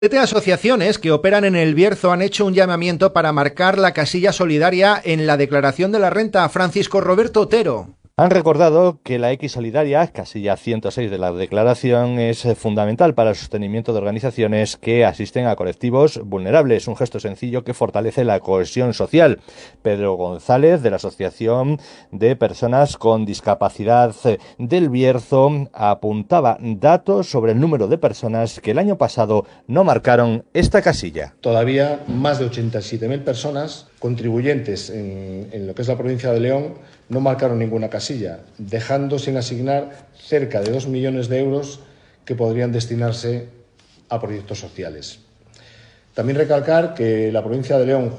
7 asociaciones que operan en El Bierzo han hecho un llamamiento para marcar la casilla solidaria en la declaración de la renta. Francisco Roberto Otero. Han recordado que la X solidaria, casilla 106 de la declaración, es fundamental para el sostenimiento de organizaciones que asisten a colectivos vulnerables. Un gesto sencillo que fortalece la cohesión social. Pedro González, de la Asociación de Personas con Discapacidad del Bierzo, apuntaba datos sobre el número de personas que el año pasado no marcaron esta casilla. Todavía más de 87.000 personas contribuyentes en lo que es la provincia de León no marcaron ninguna casilla, dejando sin asignar cerca de 2 millones de euros que podrían destinarse a proyectos sociales. También recalcar que la provincia de León,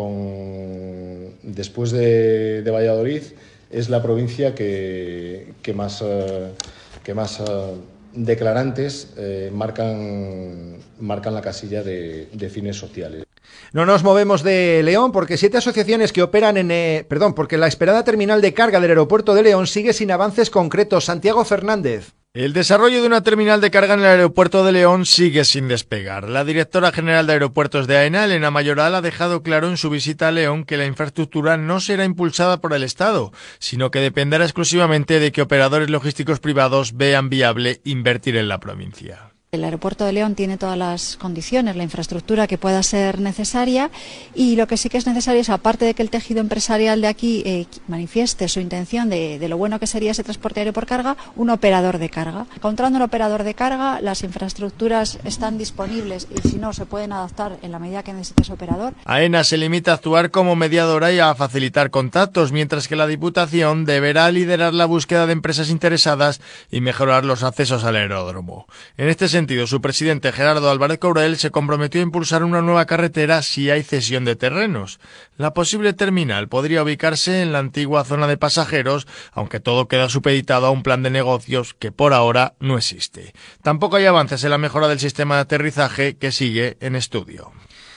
después de Valladolid, es la provincia que más declarantes marcan la casilla de fines sociales. No nos movemos de León porque 7 asociaciones que operan porque la esperada terminal de carga del aeropuerto de León sigue sin avances concretos. Santiago Fernández. El desarrollo de una terminal de carga en el aeropuerto de León sigue sin despegar. La directora general de Aeropuertos de AENA, Elena Mayoral, ha dejado claro en su visita a León que la infraestructura no será impulsada por el Estado, sino que dependerá exclusivamente de que operadores logísticos privados vean viable invertir en la provincia. El aeropuerto de León tiene todas las condiciones, la infraestructura que pueda ser necesaria, y lo que sí que es necesario es, aparte de que el tejido empresarial de aquí manifieste su intención de lo bueno que sería ese transporte aéreo por carga, un operador de carga. Encontrando un operador de carga, las infraestructuras están disponibles y si no se pueden adaptar en la medida que necesite ese operador. AENA se limita a actuar como mediadora y a facilitar contactos, mientras que la Diputación deberá liderar la búsqueda de empresas interesadas y mejorar los accesos al aeródromo. En este sentido, su presidente Gerardo Álvarez Courel se comprometió a impulsar una nueva carretera si hay cesión de terrenos. La posible terminal podría ubicarse en la antigua zona de pasajeros, aunque todo queda supeditado a un plan de negocios que por ahora no existe. Tampoco hay avances en la mejora del sistema de aterrizaje, que sigue en estudio.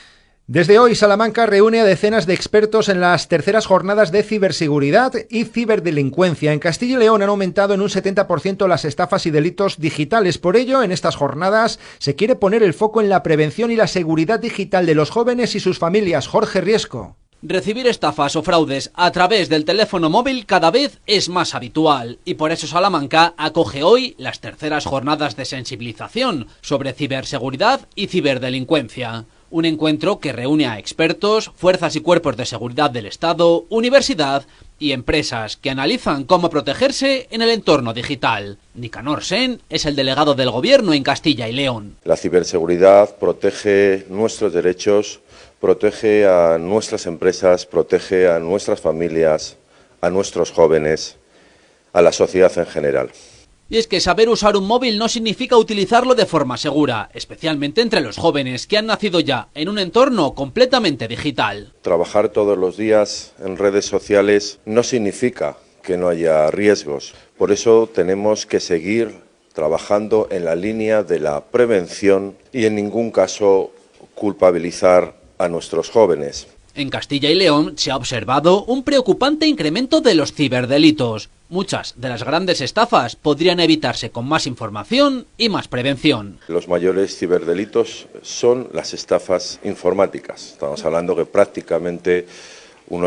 Desde hoy, Salamanca reúne a decenas de expertos en las terceras jornadas de ciberseguridad y ciberdelincuencia. En Castilla y León han aumentado en un 70% las estafas y delitos digitales. Por ello, en estas jornadas se quiere poner el foco en la prevención y la seguridad digital de los jóvenes y sus familias. Jorge Riesco. Recibir estafas o fraudes a través del teléfono móvil cada vez es más habitual y por eso Salamanca acoge hoy las terceras jornadas de sensibilización sobre ciberseguridad y ciberdelincuencia. Un encuentro que reúne a expertos, fuerzas y cuerpos de seguridad del Estado, universidad y empresas que analizan cómo protegerse en el entorno digital. Nicanor Sen es el delegado del Gobierno en Castilla y León. La ciberseguridad protege nuestros derechos, protege a nuestras empresas, protege a nuestras familias, a nuestros jóvenes, a la sociedad en general. Y es que saber usar un móvil no significa utilizarlo de forma segura, especialmente entre los jóvenes que han nacido ya en un entorno completamente digital. Trabajar todos los días en redes sociales no significa que no haya riesgos. Por eso tenemos que seguir trabajando en la línea de la prevención y en ningún caso culpabilizar a nuestros jóvenes. En Castilla y León se ha observado un preocupante incremento de los ciberdelitos. Muchas de las grandes estafas podrían evitarse con más información y más prevención. Los mayores ciberdelitos son las estafas informáticas. Estamos hablando que prácticamente un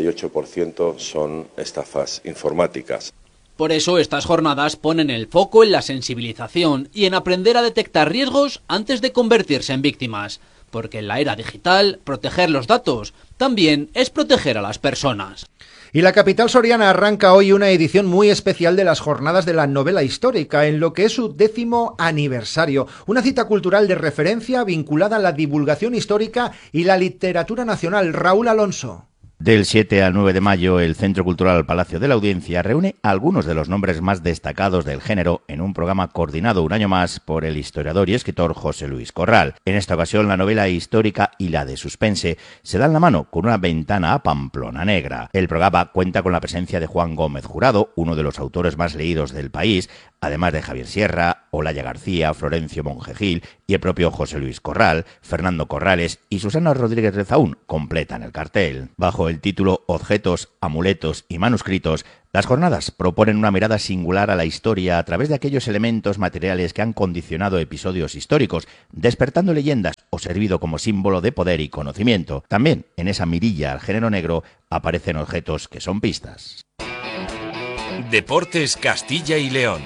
88% son estafas informáticas. Por eso estas jornadas ponen el foco en la sensibilización y en aprender a detectar riesgos antes de convertirse en víctimas. Porque en la era digital, proteger los datos también es proteger a las personas. Y la capital soriana arranca hoy una edición muy especial de las jornadas de la novela histórica, en lo que es su 10º aniversario. Una cita cultural de referencia vinculada a la divulgación histórica y la literatura nacional. Raúl Alonso. Del 7 al 9 de mayo, el Centro Cultural Palacio de la Audiencia reúne a algunos de los nombres más destacados del género en un programa coordinado un año más por el historiador y escritor José Luis Corral. En esta ocasión, la novela histórica y la de suspense se dan la mano con una ventana a Pamplona Negra. El programa cuenta con la presencia de Juan Gómez Jurado, uno de los autores más leídos del país, además de Javier Sierra Olaya García, Florencio Monje-Gil y el propio José Luis Corral, Fernando Corrales y Susana Rodríguez Rezaún completan el cartel. Bajo el título Objetos, amuletos y manuscritos, las jornadas proponen una mirada singular a la historia a través de aquellos elementos materiales que han condicionado episodios históricos, despertando leyendas o servido como símbolo de poder y conocimiento. También, en esa mirilla al género negro, aparecen objetos que son pistas. Deportes Castilla y León.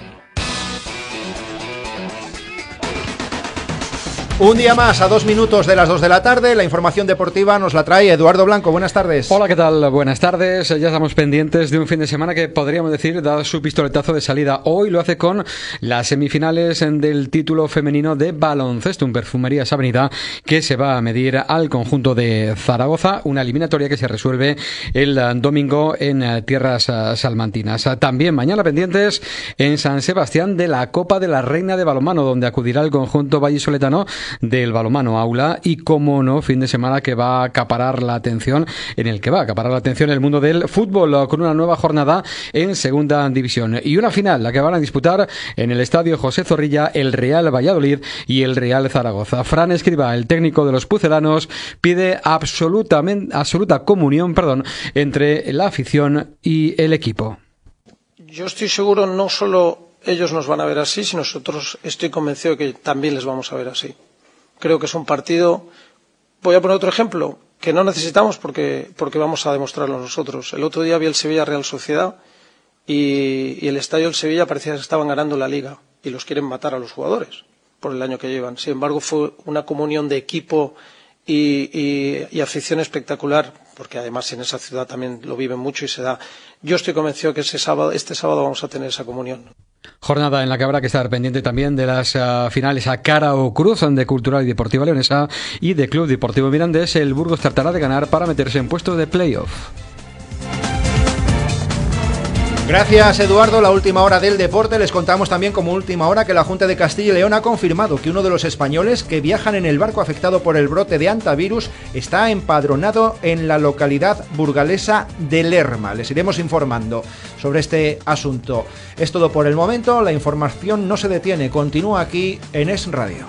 Un día más, a 2 minutos de las 2 de la tarde, la información deportiva nos la trae Eduardo Blanco. Buenas tardes. Hola, ¿qué tal? Buenas tardes. Ya estamos pendientes de un fin de semana que podríamos decir da su pistoletazo de salida. Hoy lo hace con las semifinales del título femenino de baloncesto, un Perfumerías Avenida que se va a medir al conjunto de Zaragoza, una eliminatoria que se resuelve el domingo en tierras salmantinas. También mañana pendientes en San Sebastián de la Copa de la Reina de Balonmano, donde acudirá el conjunto vallisoletano del balonmano aula y, como no, fin de semana que va a acaparar la atención, en el que va a acaparar la atención el mundo del fútbol, con una nueva jornada en segunda división y una final, la que van a disputar en el estadio José Zorrilla el Real Valladolid y el Real Zaragoza. Fran Escribá, el técnico de los pucelanos, pide absoluta comunión entre la afición y el equipo. Yo estoy seguro, no solo ellos nos van a ver así, sino nosotros estoy convencido de que también les vamos a ver así. Creo que es un partido, voy a poner otro ejemplo, que no necesitamos porque vamos a demostrarlo nosotros. El otro día vi el Sevilla Real Sociedad y el estadio del Sevilla parecía que estaban ganando la Liga y los quieren matar a los jugadores por el año que llevan. Sin embargo, fue una comunión de equipo y afición espectacular, porque además en esa ciudad también lo viven mucho y se da. Yo estoy convencido que este sábado vamos a tener esa comunión. Jornada en la que habrá que estar pendiente también de las finales a cara o cruz de Cultural y Deportiva Leonesa y de Club Deportivo Mirandés. El Burgos tratará de ganar para meterse en puesto de playoff. Gracias, Eduardo. La última hora del deporte. Les contamos también como última hora que la Junta de Castilla y León ha confirmado que uno de los españoles que viajan en el barco afectado por el brote de hantavirus está empadronado en la localidad burgalesa de Lerma. Les iremos informando sobre este asunto. Es todo por el momento. La información no se detiene. Continúa aquí en Es Radio.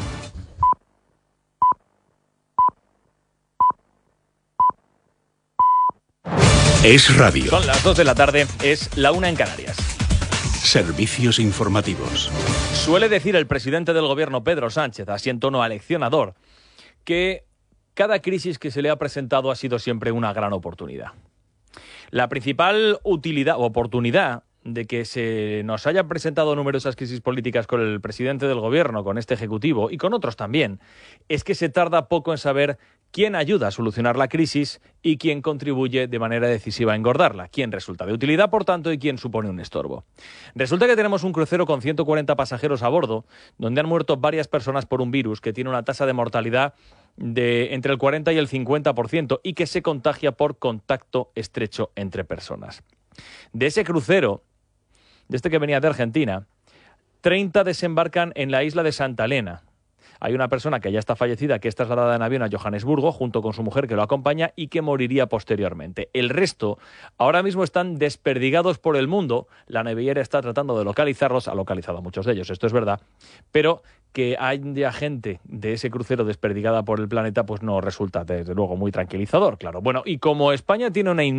Es Radio. Son las 2 de la tarde, es la 1 en Canarias. Servicios informativos. Suele decir el presidente del gobierno, Pedro Sánchez, así en tono aleccionador, que cada crisis que se le ha presentado ha sido siempre una gran oportunidad. La principal oportunidad de que se nos hayan presentado numerosas crisis políticas con el presidente del gobierno, con este ejecutivo y con otros también, es que se tarda poco en saber quién ayuda a solucionar la crisis y quién contribuye de manera decisiva a engordarla, quién resulta de utilidad, por tanto, y quién supone un estorbo. Resulta que tenemos un crucero con 140 pasajeros a bordo, donde han muerto varias personas por un virus que tiene una tasa de mortalidad de entre el 40 y el 50% y que se contagia por contacto estrecho entre personas. De ese crucero, de este que venía de Argentina, 30 desembarcan en la isla de Santa Elena. Hay una persona que ya está fallecida, que es trasladada en avión a Johannesburgo, junto con su mujer que lo acompaña y que moriría posteriormente. El resto ahora mismo están desperdigados por el mundo. La naviera está tratando de localizarlos, ha localizado a muchos de ellos, esto es verdad, pero que haya gente de ese crucero desperdigada por el planeta, pues no resulta, desde luego, muy tranquilizador, claro. Bueno, y como España tiene una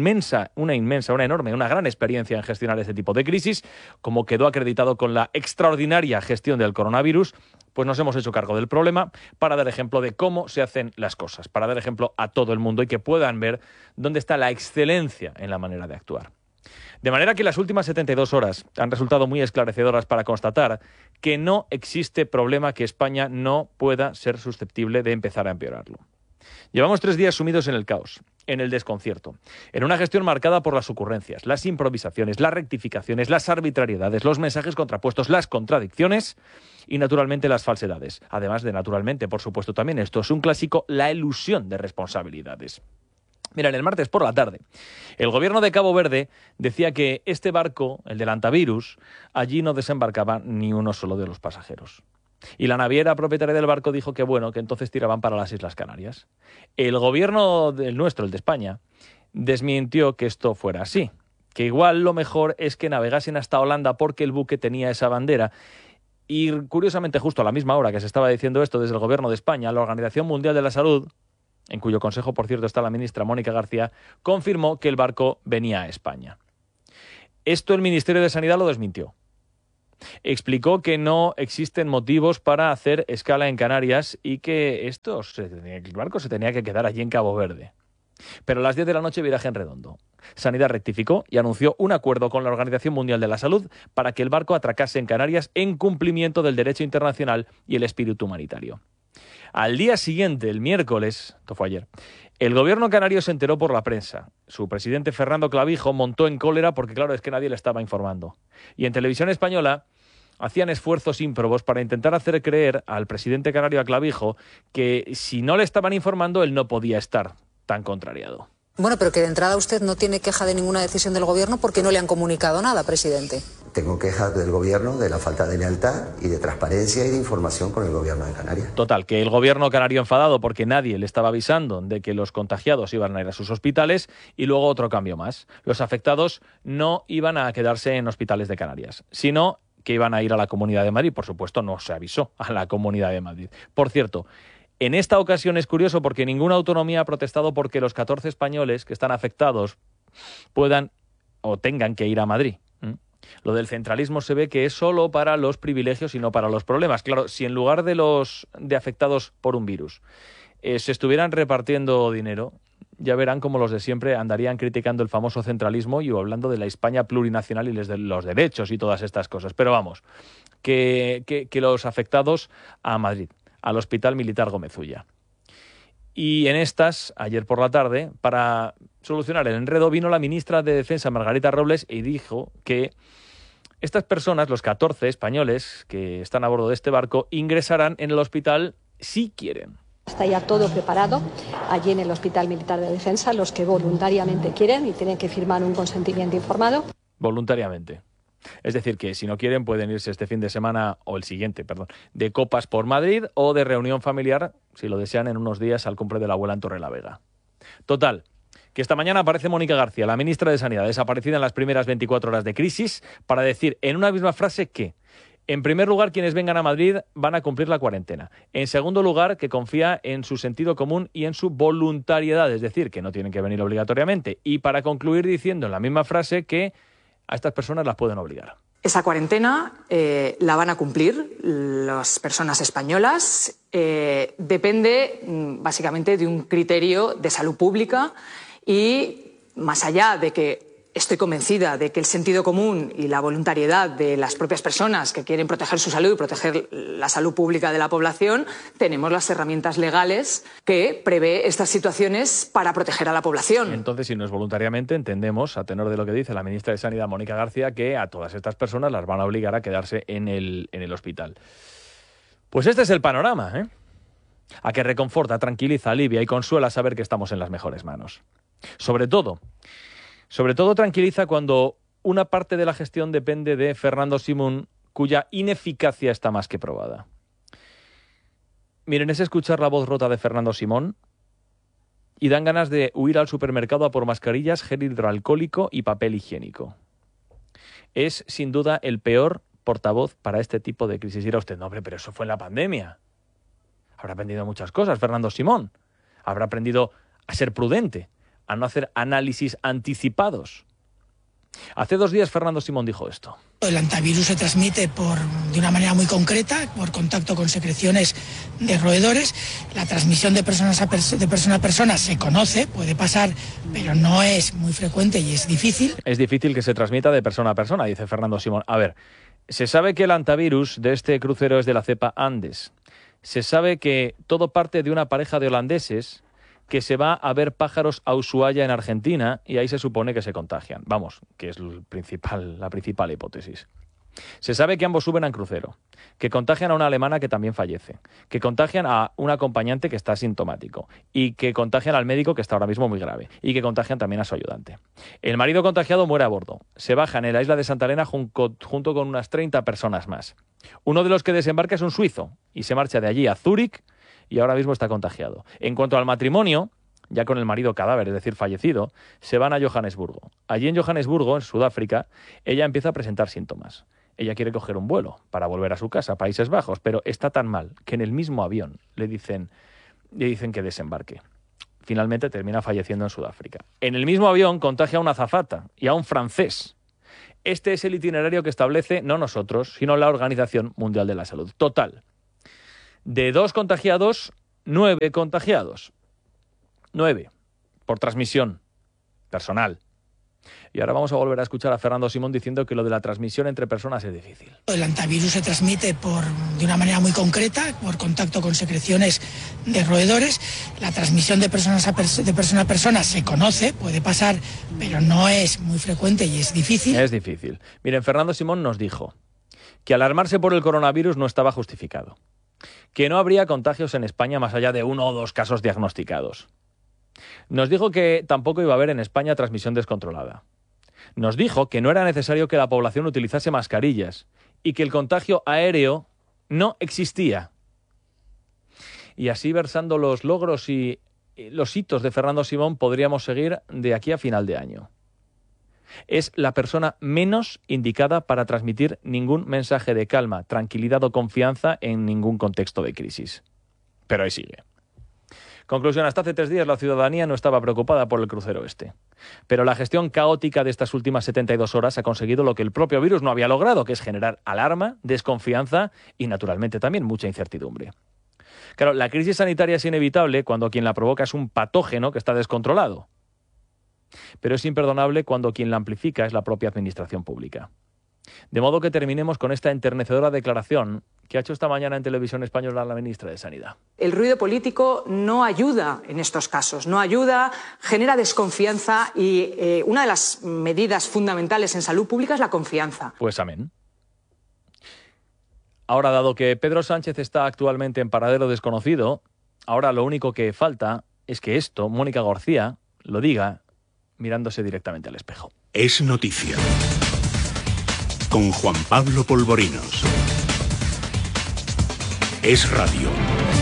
gran experiencia en gestionar este tipo de crisis, como quedó acreditado con la extraordinaria gestión del coronavirus, pues nos hemos hecho cargo del problema para dar ejemplo de cómo se hacen las cosas, para dar ejemplo a todo el mundo y que puedan ver dónde está la excelencia en la manera de actuar. De manera que las últimas 72 horas han resultado muy esclarecedoras para constatar que no existe problema que España no pueda ser susceptible de empezar a empeorarlo. Llevamos 3 días sumidos en el caos, en el desconcierto, en una gestión marcada por las ocurrencias, las improvisaciones, las rectificaciones, las arbitrariedades, los mensajes contrapuestos, las contradicciones y, naturalmente, las falsedades. Además de, naturalmente, por supuesto, también esto es un clásico, la elusión de responsabilidades. Miren, el martes por la tarde, el gobierno de Cabo Verde decía que este barco, el del hantavirus, allí no desembarcaba ni uno solo de los pasajeros. Y la naviera propietaria del barco dijo que bueno, que entonces tiraban para las Islas Canarias. El gobierno nuestro, el de España, desmintió que esto fuera así, que igual lo mejor es que navegasen hasta Holanda porque el buque tenía esa bandera. Y curiosamente, justo a la misma hora que se estaba diciendo esto desde el Gobierno de España, la Organización Mundial de la Salud, en cuyo consejo, por cierto, está la ministra Mónica García, confirmó que el barco venía a España. Esto el Ministerio de Sanidad lo desmintió. Explicó que no existen motivos para hacer escala en Canarias y que el barco se tenía que quedar allí en Cabo Verde. Pero a las 10 de la noche, viraje en redondo. Sanidad rectificó y anunció un acuerdo con la Organización Mundial de la Salud para que el barco atracase en Canarias en cumplimiento del derecho internacional y el espíritu humanitario. Al día siguiente, el miércoles, esto fue ayer, el gobierno canario se enteró por la prensa. Su presidente Fernando Clavijo montó en cólera porque, claro, es que nadie le estaba informando. Y en Televisión Española hacían esfuerzos ímprobos para intentar hacer creer al presidente canario, a Clavijo, que si no le estaban informando, él no podía estar tan contrariado. Bueno, pero que de entrada usted no tiene queja de ninguna decisión del gobierno porque no le han comunicado nada, presidente. Tengo quejas del gobierno de la falta de lealtad y de transparencia y de información con el gobierno de Canarias. Total, que el gobierno canario enfadado porque nadie le estaba avisando de que los contagiados iban a ir a sus hospitales, y luego otro cambio más. Los afectados no iban a quedarse en hospitales de Canarias, sino que iban a ir a la Comunidad de Madrid. Por supuesto, no se avisó a la Comunidad de Madrid. Por cierto, en esta ocasión es curioso porque ninguna autonomía ha protestado porque los 14 españoles que están afectados puedan o tengan que ir a Madrid. Lo del centralismo se ve que es solo para los privilegios y no para los problemas. Claro, si en lugar de afectados por un virus se estuvieran repartiendo dinero, ya verán cómo los de siempre andarían criticando el famoso centralismo y hablando de la España plurinacional y de los derechos y todas estas cosas. Pero vamos, que los afectados a Madrid, al Hospital Militar Gómez Ulla. Y en estas, ayer por la tarde, para solucionar el enredo, vino la ministra de Defensa, Margarita Robles, y dijo que estas personas, los 14 españoles que están a bordo de este barco, ingresarán en el hospital si quieren. Está ya todo preparado allí en el Hospital Militar de Defensa, los que voluntariamente quieren y tienen que firmar un consentimiento informado. Voluntariamente. Es decir, que si no quieren pueden irse este fin de semana, o el siguiente, de copas por Madrid o de reunión familiar, si lo desean, en unos días al cumple de la abuela en Torrelavega. Total, que esta mañana aparece Mónica García, la ministra de Sanidad, desaparecida en las primeras 24 horas de crisis, para decir en una misma frase que, en primer lugar, quienes vengan a Madrid van a cumplir la cuarentena. En segundo lugar, que confía en su sentido común y en su voluntariedad, es decir, que no tienen que venir obligatoriamente. Y para concluir diciendo en la misma frase que a estas personas las pueden obligar. Esa cuarentena la van a cumplir las personas españolas. Depende básicamente de un criterio de salud pública y más allá de que estoy convencida de que el sentido común y la voluntariedad de las propias personas que quieren proteger su salud y proteger la salud pública de la población, tenemos las herramientas legales que prevé estas situaciones para proteger a la población. Entonces, si no es voluntariamente, entendemos, a tenor de lo que dice la ministra de Sanidad, Mónica García, que a todas estas personas las van a obligar a quedarse en el hospital. Pues este es el panorama, ¿eh? A que reconforta, tranquiliza, alivia y consuela saber que estamos en las mejores manos. Sobre todo tranquiliza cuando una parte de la gestión depende de Fernando Simón, cuya ineficacia está más que probada. Miren, es escuchar la voz rota de Fernando Simón y dan ganas de huir al supermercado a por mascarillas, gel hidroalcohólico y papel higiénico. Es, sin duda, el peor portavoz para este tipo de crisis. Dirá usted, no, hombre, pero eso fue en la pandemia. Habrá aprendido muchas cosas, Fernando Simón. Habrá aprendido a ser prudente, a no hacer análisis anticipados. Hace 2 días Fernando Simón dijo esto. El antivirus se transmite de una manera muy concreta, por contacto con secreciones de roedores. La transmisión de persona a persona se conoce, puede pasar, pero no es muy frecuente y es difícil. Es difícil que se transmita de persona a persona, dice Fernando Simón. A ver, se sabe que el antivirus de este crucero es de la cepa Andes. Se sabe que todo parte de una pareja de holandeses que se va a ver pájaros a Ushuaia en Argentina y ahí se supone que se contagian. Vamos, que es la principal hipótesis. Se sabe que ambos suben en crucero, que contagian a una alemana que también fallece, que contagian a un acompañante que está asintomático y que contagian al médico que está ahora mismo muy grave y que contagian también a su ayudante. El marido contagiado muere a bordo. Se baja en la isla de Santa Elena junto con unas 30 personas más. Uno de los que desembarca es un suizo y se marcha de allí a Zúrich y ahora mismo está contagiado. En cuanto al matrimonio, ya con el marido cadáver, es decir, fallecido, se van a Johannesburgo. Allí en Johannesburgo, en Sudáfrica, ella empieza a presentar síntomas. Ella quiere coger un vuelo para volver a su casa, a Países Bajos, pero está tan mal que en el mismo avión le dicen que desembarque. Finalmente termina falleciendo en Sudáfrica. En el mismo avión contagia a una azafata y a un francés. Este es el itinerario que establece, no nosotros, sino la Organización Mundial de la Salud. Total. De 2 contagiados, 9 contagiados. 9 por transmisión personal. Y ahora vamos a volver a escuchar a Fernando Simón diciendo que lo de la transmisión entre personas es difícil. El antivirus se transmite de una manera muy concreta, por contacto con secreciones de roedores. La transmisión de persona a persona se conoce, puede pasar, pero no es muy frecuente y es difícil. Es difícil. Miren, Fernando Simón nos dijo que alarmarse por el coronavirus no estaba justificado, que no habría contagios en España más allá de 1 o 2 casos diagnosticados. Nos dijo que tampoco iba a haber en España transmisión descontrolada. Nos dijo que no era necesario que la población utilizase mascarillas y que el contagio aéreo no existía. Y así, versando los logros y los hitos de Fernando Simón, podríamos seguir de aquí a final de año. Es la persona menos indicada para transmitir ningún mensaje de calma, tranquilidad o confianza en ningún contexto de crisis. Pero ahí sigue. Conclusión, hasta hace 3 días la ciudadanía no estaba preocupada por el crucero este. Pero la gestión caótica de estas últimas 72 horas ha conseguido lo que el propio virus no había logrado, que es generar alarma, desconfianza y, naturalmente, también mucha incertidumbre. Claro, la crisis sanitaria es inevitable cuando quien la provoca es un patógeno que está descontrolado. Pero es imperdonable cuando quien la amplifica es la propia administración pública. De modo que terminemos con esta enternecedora declaración que ha hecho esta mañana en Televisión Española la ministra de Sanidad. El ruido político no ayuda en estos casos, no ayuda, genera desconfianza y una de las medidas fundamentales en salud pública es la confianza. Pues amén. Ahora, dado que Pedro Sánchez está actualmente en paradero desconocido, ahora lo único que falta es que esto, Mónica García, lo diga mirándose directamente al espejo. Es noticia. Con Juan Pablo Polvorinos. Es radio.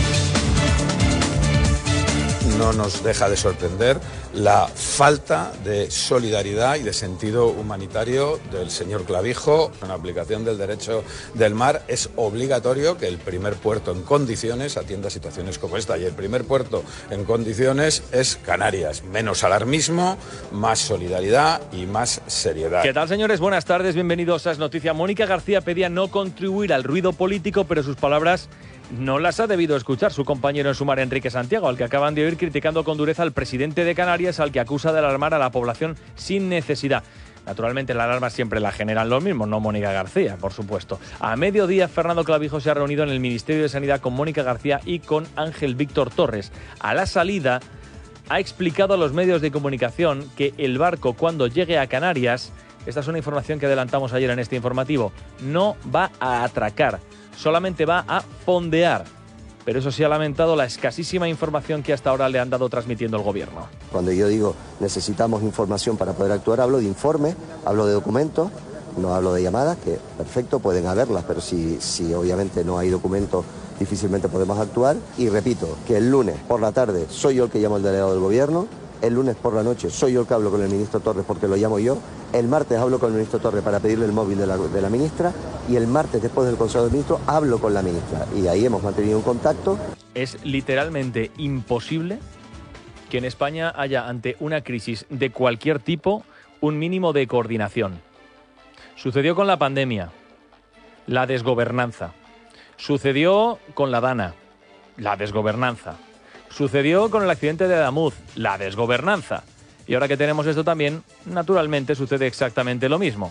No nos deja de sorprender la falta de solidaridad y de sentido humanitario del señor Clavijo. En la aplicación del derecho del mar es obligatorio que el primer puerto en condiciones atienda situaciones como esta. Y el primer puerto en condiciones es Canarias. Menos alarmismo, más solidaridad y más seriedad. ¿Qué tal, señores? Buenas tardes, bienvenidos a Es Noticia. Mónica García pedía no contribuir al ruido político, pero sus palabras no las ha debido escuchar su compañero en Sumar, Enrique Santiago, al que acaban de oír criticando con dureza al presidente de Canarias, al que acusa de alarmar a la población sin necesidad. Naturalmente la alarma siempre la generan los mismos, no Mónica García, por supuesto. A mediodía, Fernando Clavijo se ha reunido en el Ministerio de Sanidad con Mónica García y con Ángel Víctor Torres. A la salida, ha explicado a los medios de comunicación que el barco, cuando llegue a Canarias, esta es una información que adelantamos ayer en este informativo, no va a atracar, solamente va a fondear. Pero eso sí, ha lamentado la escasísima información que hasta ahora le han dado transmitiendo el gobierno. Cuando yo digo necesitamos información para poder actuar, hablo de informe, hablo de documentos, no hablo de llamadas, que perfecto, pueden haberlas, pero si obviamente no hay documentos, difícilmente podemos actuar. Y repito, que el lunes por la tarde soy yo el que llamo al delegado del gobierno, el lunes por la noche soy yo el que hablo con el ministro Torres porque lo llamo yo, el martes hablo con el ministro Torres para pedirle el móvil de la ministra y el martes, después del Consejo de Ministros, hablo con la ministra. Y ahí hemos mantenido un contacto. Es literalmente imposible que en España haya, ante una crisis de cualquier tipo, un mínimo de coordinación. Sucedió con la pandemia, la desgobernanza. Sucedió con la Dana, la desgobernanza. Sucedió con el accidente de Adamuz, la desgobernanza. Y ahora que tenemos esto también, naturalmente sucede exactamente lo mismo.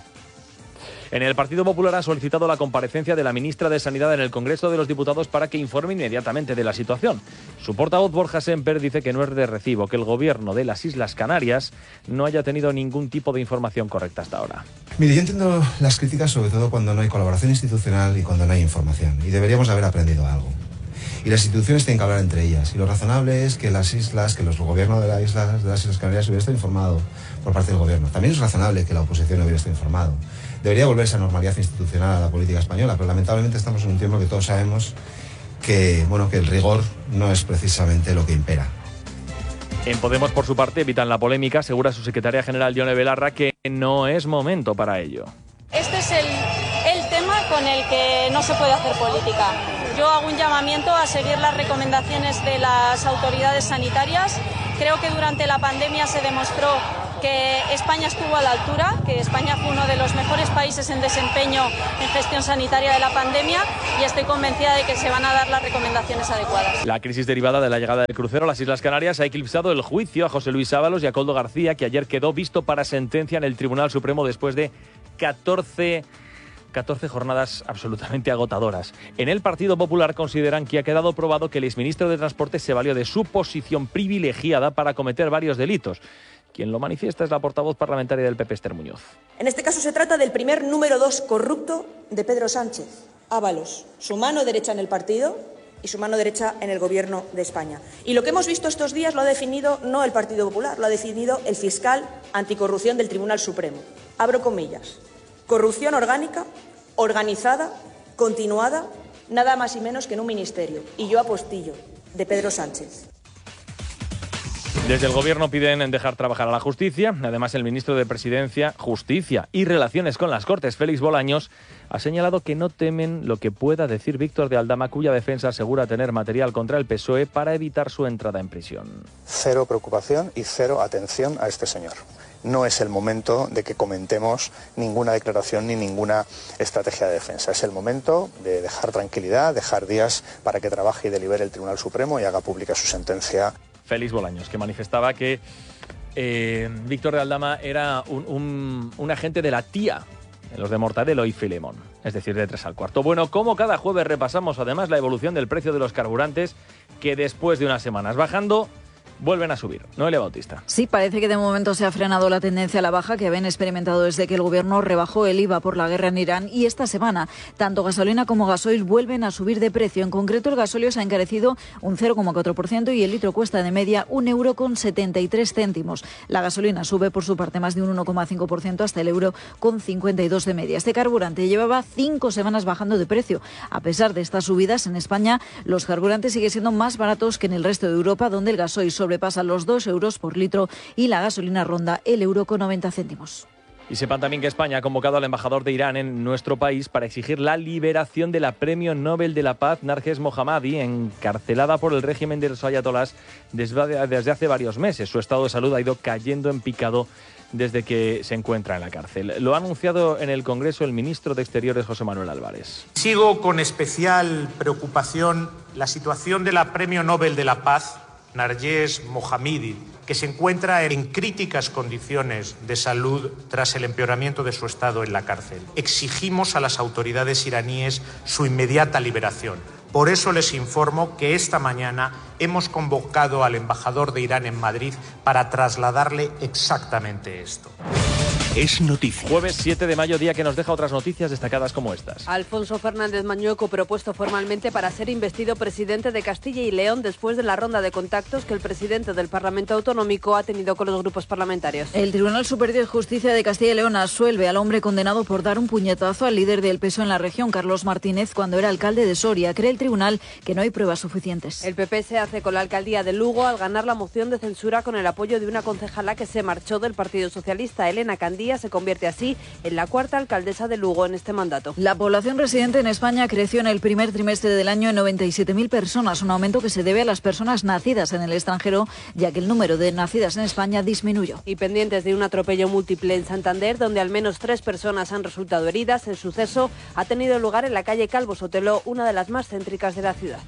En el Partido Popular ha solicitado la comparecencia de la ministra de Sanidad en el Congreso de los Diputados para que informe inmediatamente de la situación. Su portavoz Borja Semper dice que no es de recibo que el gobierno de las Islas Canarias no haya tenido ningún tipo de información correcta hasta ahora. Mire, yo entiendo las críticas sobre todo cuando no hay colaboración institucional y cuando no hay información. Y deberíamos haber aprendido algo. Y las instituciones tienen que hablar entre ellas. Y lo razonable es que las islas, que los gobiernos de las Islas Canarias hubiera estado informado por parte del gobierno. También es razonable que la oposición hubiera estado informado. Debería volverse a normalidad institucional a la política española, pero lamentablemente estamos en un tiempo que todos sabemos que el rigor no es precisamente lo que impera. En Podemos, por su parte, evitan la polémica, asegura su secretaria general Yone Belarra que no es momento para ello. Este es el tema con el que no se puede hacer política. Yo hago un llamamiento a seguir las recomendaciones de las autoridades sanitarias. Creo que durante la pandemia se demostró que España estuvo a la altura, que España fue uno de los mejores países en desempeño en gestión sanitaria de la pandemia, y estoy convencida de que se van a dar las recomendaciones adecuadas. La crisis derivada de la llegada del crucero a las Islas Canarias ha eclipsado el juicio a José Luis Ábalos y a Koldo García, que ayer quedó visto para sentencia en el Tribunal Supremo después de 14 jornadas absolutamente agotadoras. En el Partido Popular consideran que ha quedado probado que el exministro de Transporte se valió de su posición privilegiada para cometer varios delitos. Quien lo manifiesta es la portavoz parlamentaria del PP, Esther Muñoz. En este caso se trata del primer número 2 corrupto de Pedro Sánchez, Ábalos, su mano derecha en el partido y su mano derecha en el Gobierno de España. Y lo que hemos visto estos días lo ha definido no el Partido Popular, lo ha definido el fiscal anticorrupción del Tribunal Supremo. Abro comillas. Corrupción orgánica, organizada, continuada, nada más y menos que en un ministerio. Y yo apostillo, de Pedro Sánchez. Desde el Gobierno piden dejar trabajar a la justicia. Además, el ministro de Presidencia, Justicia y Relaciones con las Cortes, Félix Bolaños, ha señalado que no temen lo que pueda decir Víctor de Aldama, cuya defensa asegura tener material contra el PSOE para evitar su entrada en prisión. Cero preocupación y cero atención a este señor. No es el momento de que comentemos ninguna declaración ni ninguna estrategia de defensa. Es el momento de dejar tranquilidad, dejar días para que trabaje y delibere el Tribunal Supremo y haga pública su sentencia. Félix Bolaños, que manifestaba que Víctor de Aldama era un agente de la TIA, en los de Mortadelo y Filemón, es decir, de 3 al cuarto. Bueno, como cada jueves repasamos además la evolución del precio de los carburantes, que después de unas semanas bajando, vuelven a subir. Noelia Bautista. Sí, parece que de momento se ha frenado la tendencia a la baja que habían experimentado desde que el gobierno rebajó el IVA por la guerra en Irán, y esta semana tanto gasolina como gasoil vuelven a subir de precio. En concreto, el gasóleo se ha encarecido un 0,4% y el litro cuesta de media €1,73. La gasolina sube por su parte más de un 1,5% hasta el €1,52 de media. Este carburante llevaba 5 semanas bajando de precio. A pesar de estas subidas, en España los carburantes siguen siendo más baratos que en el resto de Europa, donde el gasoil sobrepasa los €2 por litro y la gasolina ronda el €1,90. Y sepan también que España ha convocado al embajador de Irán en nuestro país para exigir la liberación de la Premio Nobel de la Paz, Narges Mohammadi, encarcelada por el régimen de los ayatolás desde hace varios meses. Su estado de salud ha ido cayendo en picado desde que se encuentra en la cárcel. Lo ha anunciado en el Congreso el ministro de Exteriores, José Manuel Álvarez. Sigo con especial preocupación la situación de la Premio Nobel de la Paz, Narges Mohammadi, que se encuentra en críticas condiciones de salud tras el empeoramiento de su estado en la cárcel. Exigimos a las autoridades iraníes su inmediata liberación. Por eso les informo que esta mañana hemos convocado al embajador de Irán en Madrid para trasladarle exactamente esto. Es noticia. Jueves 7 de mayo, día que nos deja otras noticias destacadas como estas. Alfonso Fernández Mañueco propuesto formalmente para ser investido presidente de Castilla y León después de la ronda de contactos que el presidente del Parlamento Autonómico ha tenido con los grupos parlamentarios. El Tribunal Superior de Justicia de Castilla y León absuelve al hombre condenado por dar un puñetazo al líder del PSOE en la región, Carlos Martínez, cuando era alcalde de Soria. Cree el tribunal que no hay pruebas suficientes. El PP se hace con la alcaldía de Lugo al ganar la moción de censura con el apoyo de una concejala que se marchó del Partido Socialista. Elena Candía se convierte así en la 4ª alcaldesa de Lugo en este mandato. La población residente en España creció en el primer trimestre del año en 97.000 personas, un aumento que se debe a las personas nacidas en el extranjero, ya que el número de nacidas en España disminuyó. Y pendientes de un atropello múltiple en Santander, donde al menos 3 personas han resultado heridas, el suceso ha tenido lugar en la calle Calvo Sotelo, una de las más céntricas de la ciudad.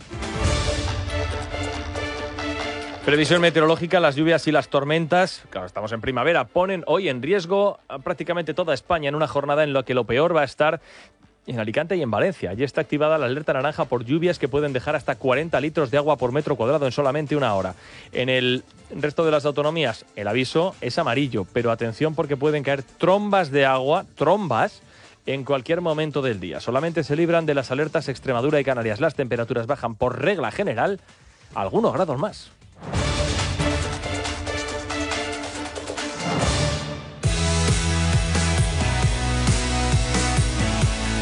Previsión meteorológica, las lluvias y las tormentas, claro, estamos en primavera, ponen hoy en riesgo a prácticamente toda España en una jornada en la que lo peor va a estar en Alicante y en Valencia. Allí está activada la alerta naranja por lluvias que pueden dejar hasta 40 litros de agua por metro cuadrado en solamente una hora. En el resto de las autonomías, el aviso es amarillo, pero atención porque pueden caer trombas de agua, en cualquier momento del día. Solamente se libran de las alertas Extremadura y Canarias. Las temperaturas bajan por regla general algunos grados más.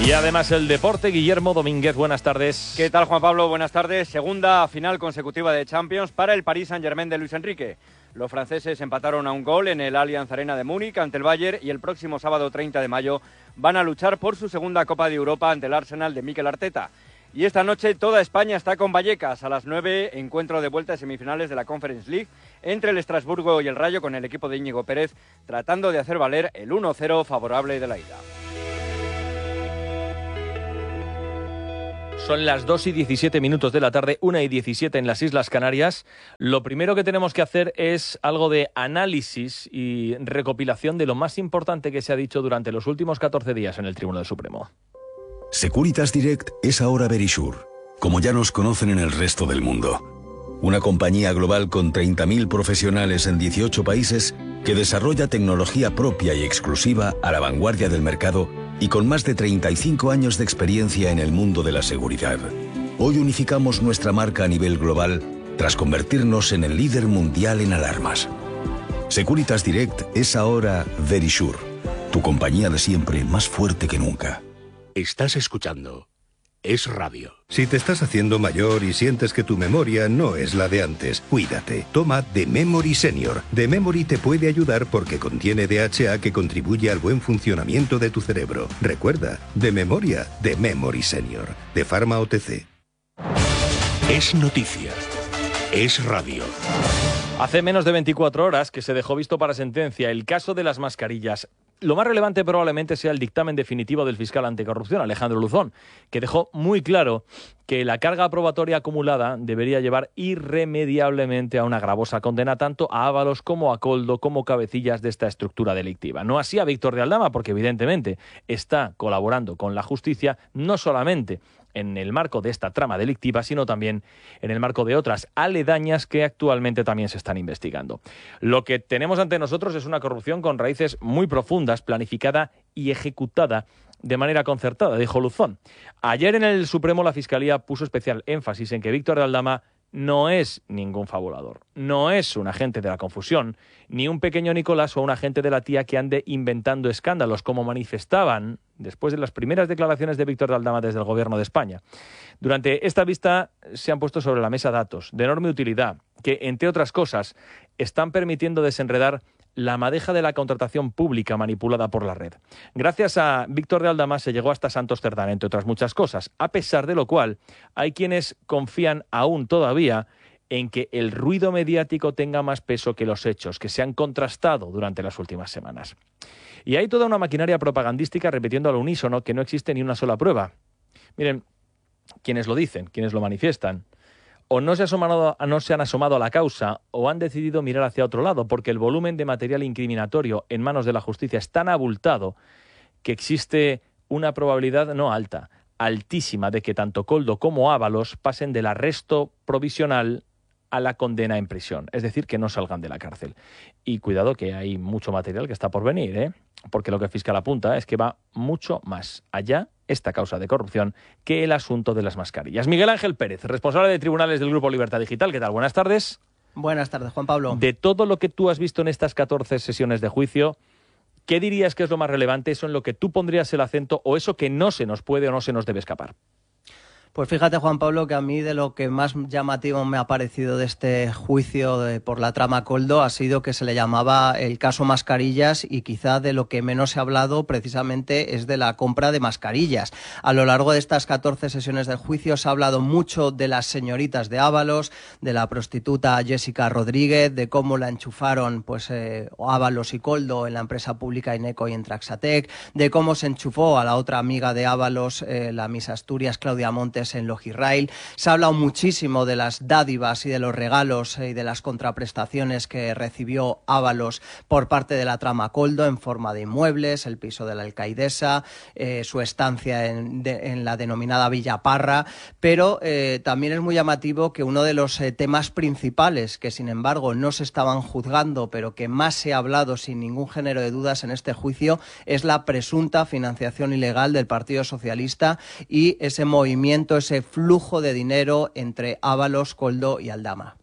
Y además el deporte, Guillermo Domínguez, buenas tardes. ¿Qué tal, Juan Pablo? Buenas tardes. Segunda final consecutiva de Champions para el Paris Saint-Germain de Luis Enrique. Los franceses empataron a un gol en el Allianz Arena de Múnich ante el Bayern y el próximo sábado 30 de mayo van a luchar por su segunda Copa de Europa ante el Arsenal de Mikel Arteta. Y esta noche toda España está con Vallecas. A las 9, encuentro de vuelta de semifinales de la Conference League entre el Estrasburgo y el Rayo, con el equipo de Íñigo Pérez tratando de hacer valer el 1-0 favorable de la ida. Son las 2:17 de la tarde, 1:17 en las Islas Canarias. Lo primero que tenemos que hacer es algo de análisis y recopilación de lo más importante que se ha dicho durante los últimos 14 días en el Tribunal Supremo. Securitas Direct es ahora Verisure, como ya nos conocen en el resto del mundo. Una compañía global con 30.000 profesionales en 18 países que desarrolla tecnología propia y exclusiva a la vanguardia del mercado y con más de 35 años de experiencia en el mundo de la seguridad. Hoy unificamos nuestra marca a nivel global tras convertirnos en el líder mundial en alarmas. Securitas Direct es ahora Verisure, tu compañía de siempre más fuerte que nunca. Estás escuchando Es Radio. Si te estás haciendo mayor y sientes que tu memoria no es la de antes, cuídate. Toma The Memory Senior. The Memory te puede ayudar porque contiene DHA que contribuye al buen funcionamiento de tu cerebro. Recuerda, de memoria, The Memory Senior. De Pharma OTC. Es noticia. Es Radio. Hace menos de 24 horas que se dejó visto para sentencia el caso de las mascarillas. Lo más relevante probablemente sea el dictamen definitivo del fiscal anticorrupción, Alejandro Luzón, que dejó muy claro que la carga probatoria acumulada debería llevar irremediablemente a una gravosa condena tanto a Ábalos como a Koldo como cabecillas de esta estructura delictiva. No así a Víctor de Aldama, porque evidentemente está colaborando con la justicia no solamente en el marco de esta trama delictiva, sino también en el marco de otras aledañas que actualmente también se están investigando. Lo que tenemos ante nosotros es una corrupción con raíces muy profundas, planificada y ejecutada de manera concertada, dijo Luzón. Ayer en el Supremo la Fiscalía puso especial énfasis en que Víctor de Aldama no es ningún fabulador, no es un agente de la confusión, ni un pequeño Nicolás o un agente de la tía que ande inventando escándalos, como manifestaban después de las primeras declaraciones de Víctor de Aldama desde el Gobierno de España. Durante esta vista se han puesto sobre la mesa datos de enorme utilidad que, entre otras cosas, están permitiendo desenredar la madeja de la contratación pública manipulada por la red. Gracias a Víctor de Aldama se llegó hasta Santos Cerdán, entre otras muchas cosas, a pesar de lo cual hay quienes confían aún todavía en que el ruido mediático tenga más peso que los hechos, que se han contrastado durante las últimas semanas. Y hay toda una maquinaria propagandística repitiendo al unísono que no existe ni una sola prueba. Miren, quienes lo dicen, quienes lo manifiestan, o no se han asomado a la causa o han decidido mirar hacia otro lado, porque el volumen de material incriminatorio en manos de la justicia es tan abultado que existe una probabilidad no alta, altísima, de que tanto Koldo como Ábalos pasen del arresto provisional a la condena en prisión, es decir, que no salgan de la cárcel. Y cuidado que hay mucho material que está por venir, porque lo que el fiscal apunta es que va mucho más allá esta causa de corrupción que el asunto de las mascarillas. Miguel Ángel Pérez, responsable de tribunales del Grupo Libertad Digital. ¿Qué tal? Buenas tardes. Buenas tardes, Juan Pablo. De todo lo que tú has visto en estas 14 sesiones de juicio, ¿qué dirías que es lo más relevante, eso en lo que tú pondrías el acento o eso que no se nos puede o no se nos debe escapar? Pues fíjate, Juan Pablo, que a mí de lo que más llamativo me ha parecido de este juicio por la trama Koldo ha sido que se le llamaba el caso mascarillas, y quizá de lo que menos se ha hablado precisamente es de la compra de mascarillas. A lo largo de estas 14 sesiones del juicio se ha hablado mucho de las señoritas de Ábalos, de la prostituta Jessica Rodríguez, de cómo la enchufaron Ábalos y Koldo en la empresa pública Ineco y en Traxatec, de cómo se enchufó a la otra amiga de Ábalos, la Miss Asturias, Claudia Montes, en Logirrail. Se ha hablado muchísimo de las dádivas y de los regalos y de las contraprestaciones que recibió Ábalos por parte de la trama Koldo en forma de inmuebles, el piso de la alcaidesa, su estancia en la denominada Villa Parra, pero también es muy llamativo que uno de los temas principales que sin embargo no se estaban juzgando pero que más se ha hablado sin ningún género de dudas en este juicio es la presunta financiación ilegal del Partido Socialista y ese movimiento, ese flujo de dinero entre Ábalos, Koldo y Aldama.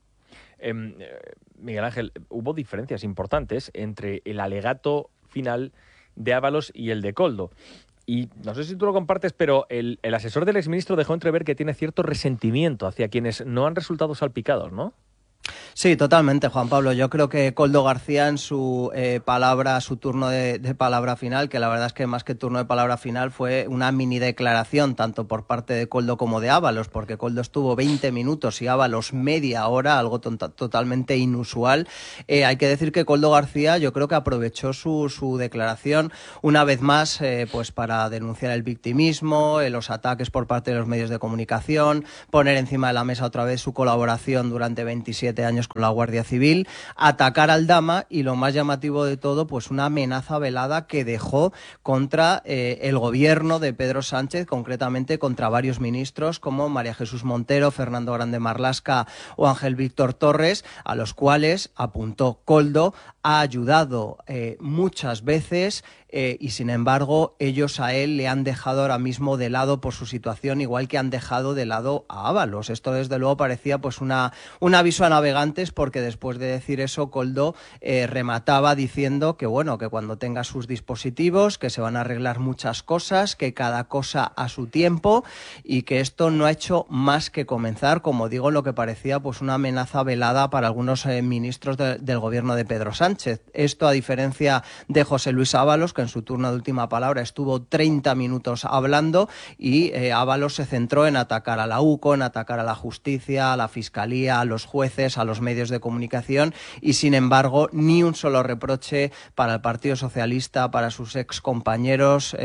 Miguel Ángel, hubo diferencias importantes entre el alegato final de Ábalos y el de Koldo. Y no sé si tú lo compartes, pero el asesor del exministro dejó entrever que tiene cierto resentimiento hacia quienes no han resultado salpicados, ¿no? Sí, totalmente, Juan Pablo. Yo creo que Koldo García en su su turno de palabra final, que la verdad es que más que turno de palabra final fue una mini declaración, tanto por parte de Koldo como de Ábalos, porque Koldo estuvo 20 minutos y Ábalos media hora, algo totalmente inusual. Hay que decir que Koldo García yo creo que aprovechó su declaración una vez más pues para denunciar el victimismo, los ataques por parte de los medios de comunicación, poner encima de la mesa otra vez su colaboración durante 27 años con la Guardia Civil, atacar al Dama y, lo más llamativo de todo, pues una amenaza velada que dejó contra el gobierno de Pedro Sánchez, concretamente contra varios ministros como María Jesús Montero, Fernando Grande Marlaska o Ángel Víctor Torres, a los cuales, apuntó Koldo, ha ayudado muchas veces y sin embargo ellos a él le han dejado ahora mismo de lado por su situación, igual que han dejado de lado a Ábalos. Esto desde luego parecía pues un aviso a navegantes, porque después de decir eso Koldo remataba diciendo que bueno, que cuando tenga sus dispositivos, que se van a arreglar muchas cosas, que cada cosa a su tiempo, y que esto no ha hecho más que comenzar, como digo, lo que parecía pues una amenaza velada para algunos ministros del gobierno de Pedro Sánchez. Esto, a diferencia de José Luis Ábalos, que en su turno de última palabra estuvo 30 minutos hablando, y Ábalos se centró en atacar a la UCO, en atacar a la justicia, a la fiscalía, a los jueces, a los medios de comunicación, y sin embargo ni un solo reproche para el Partido Socialista, para sus excompañeros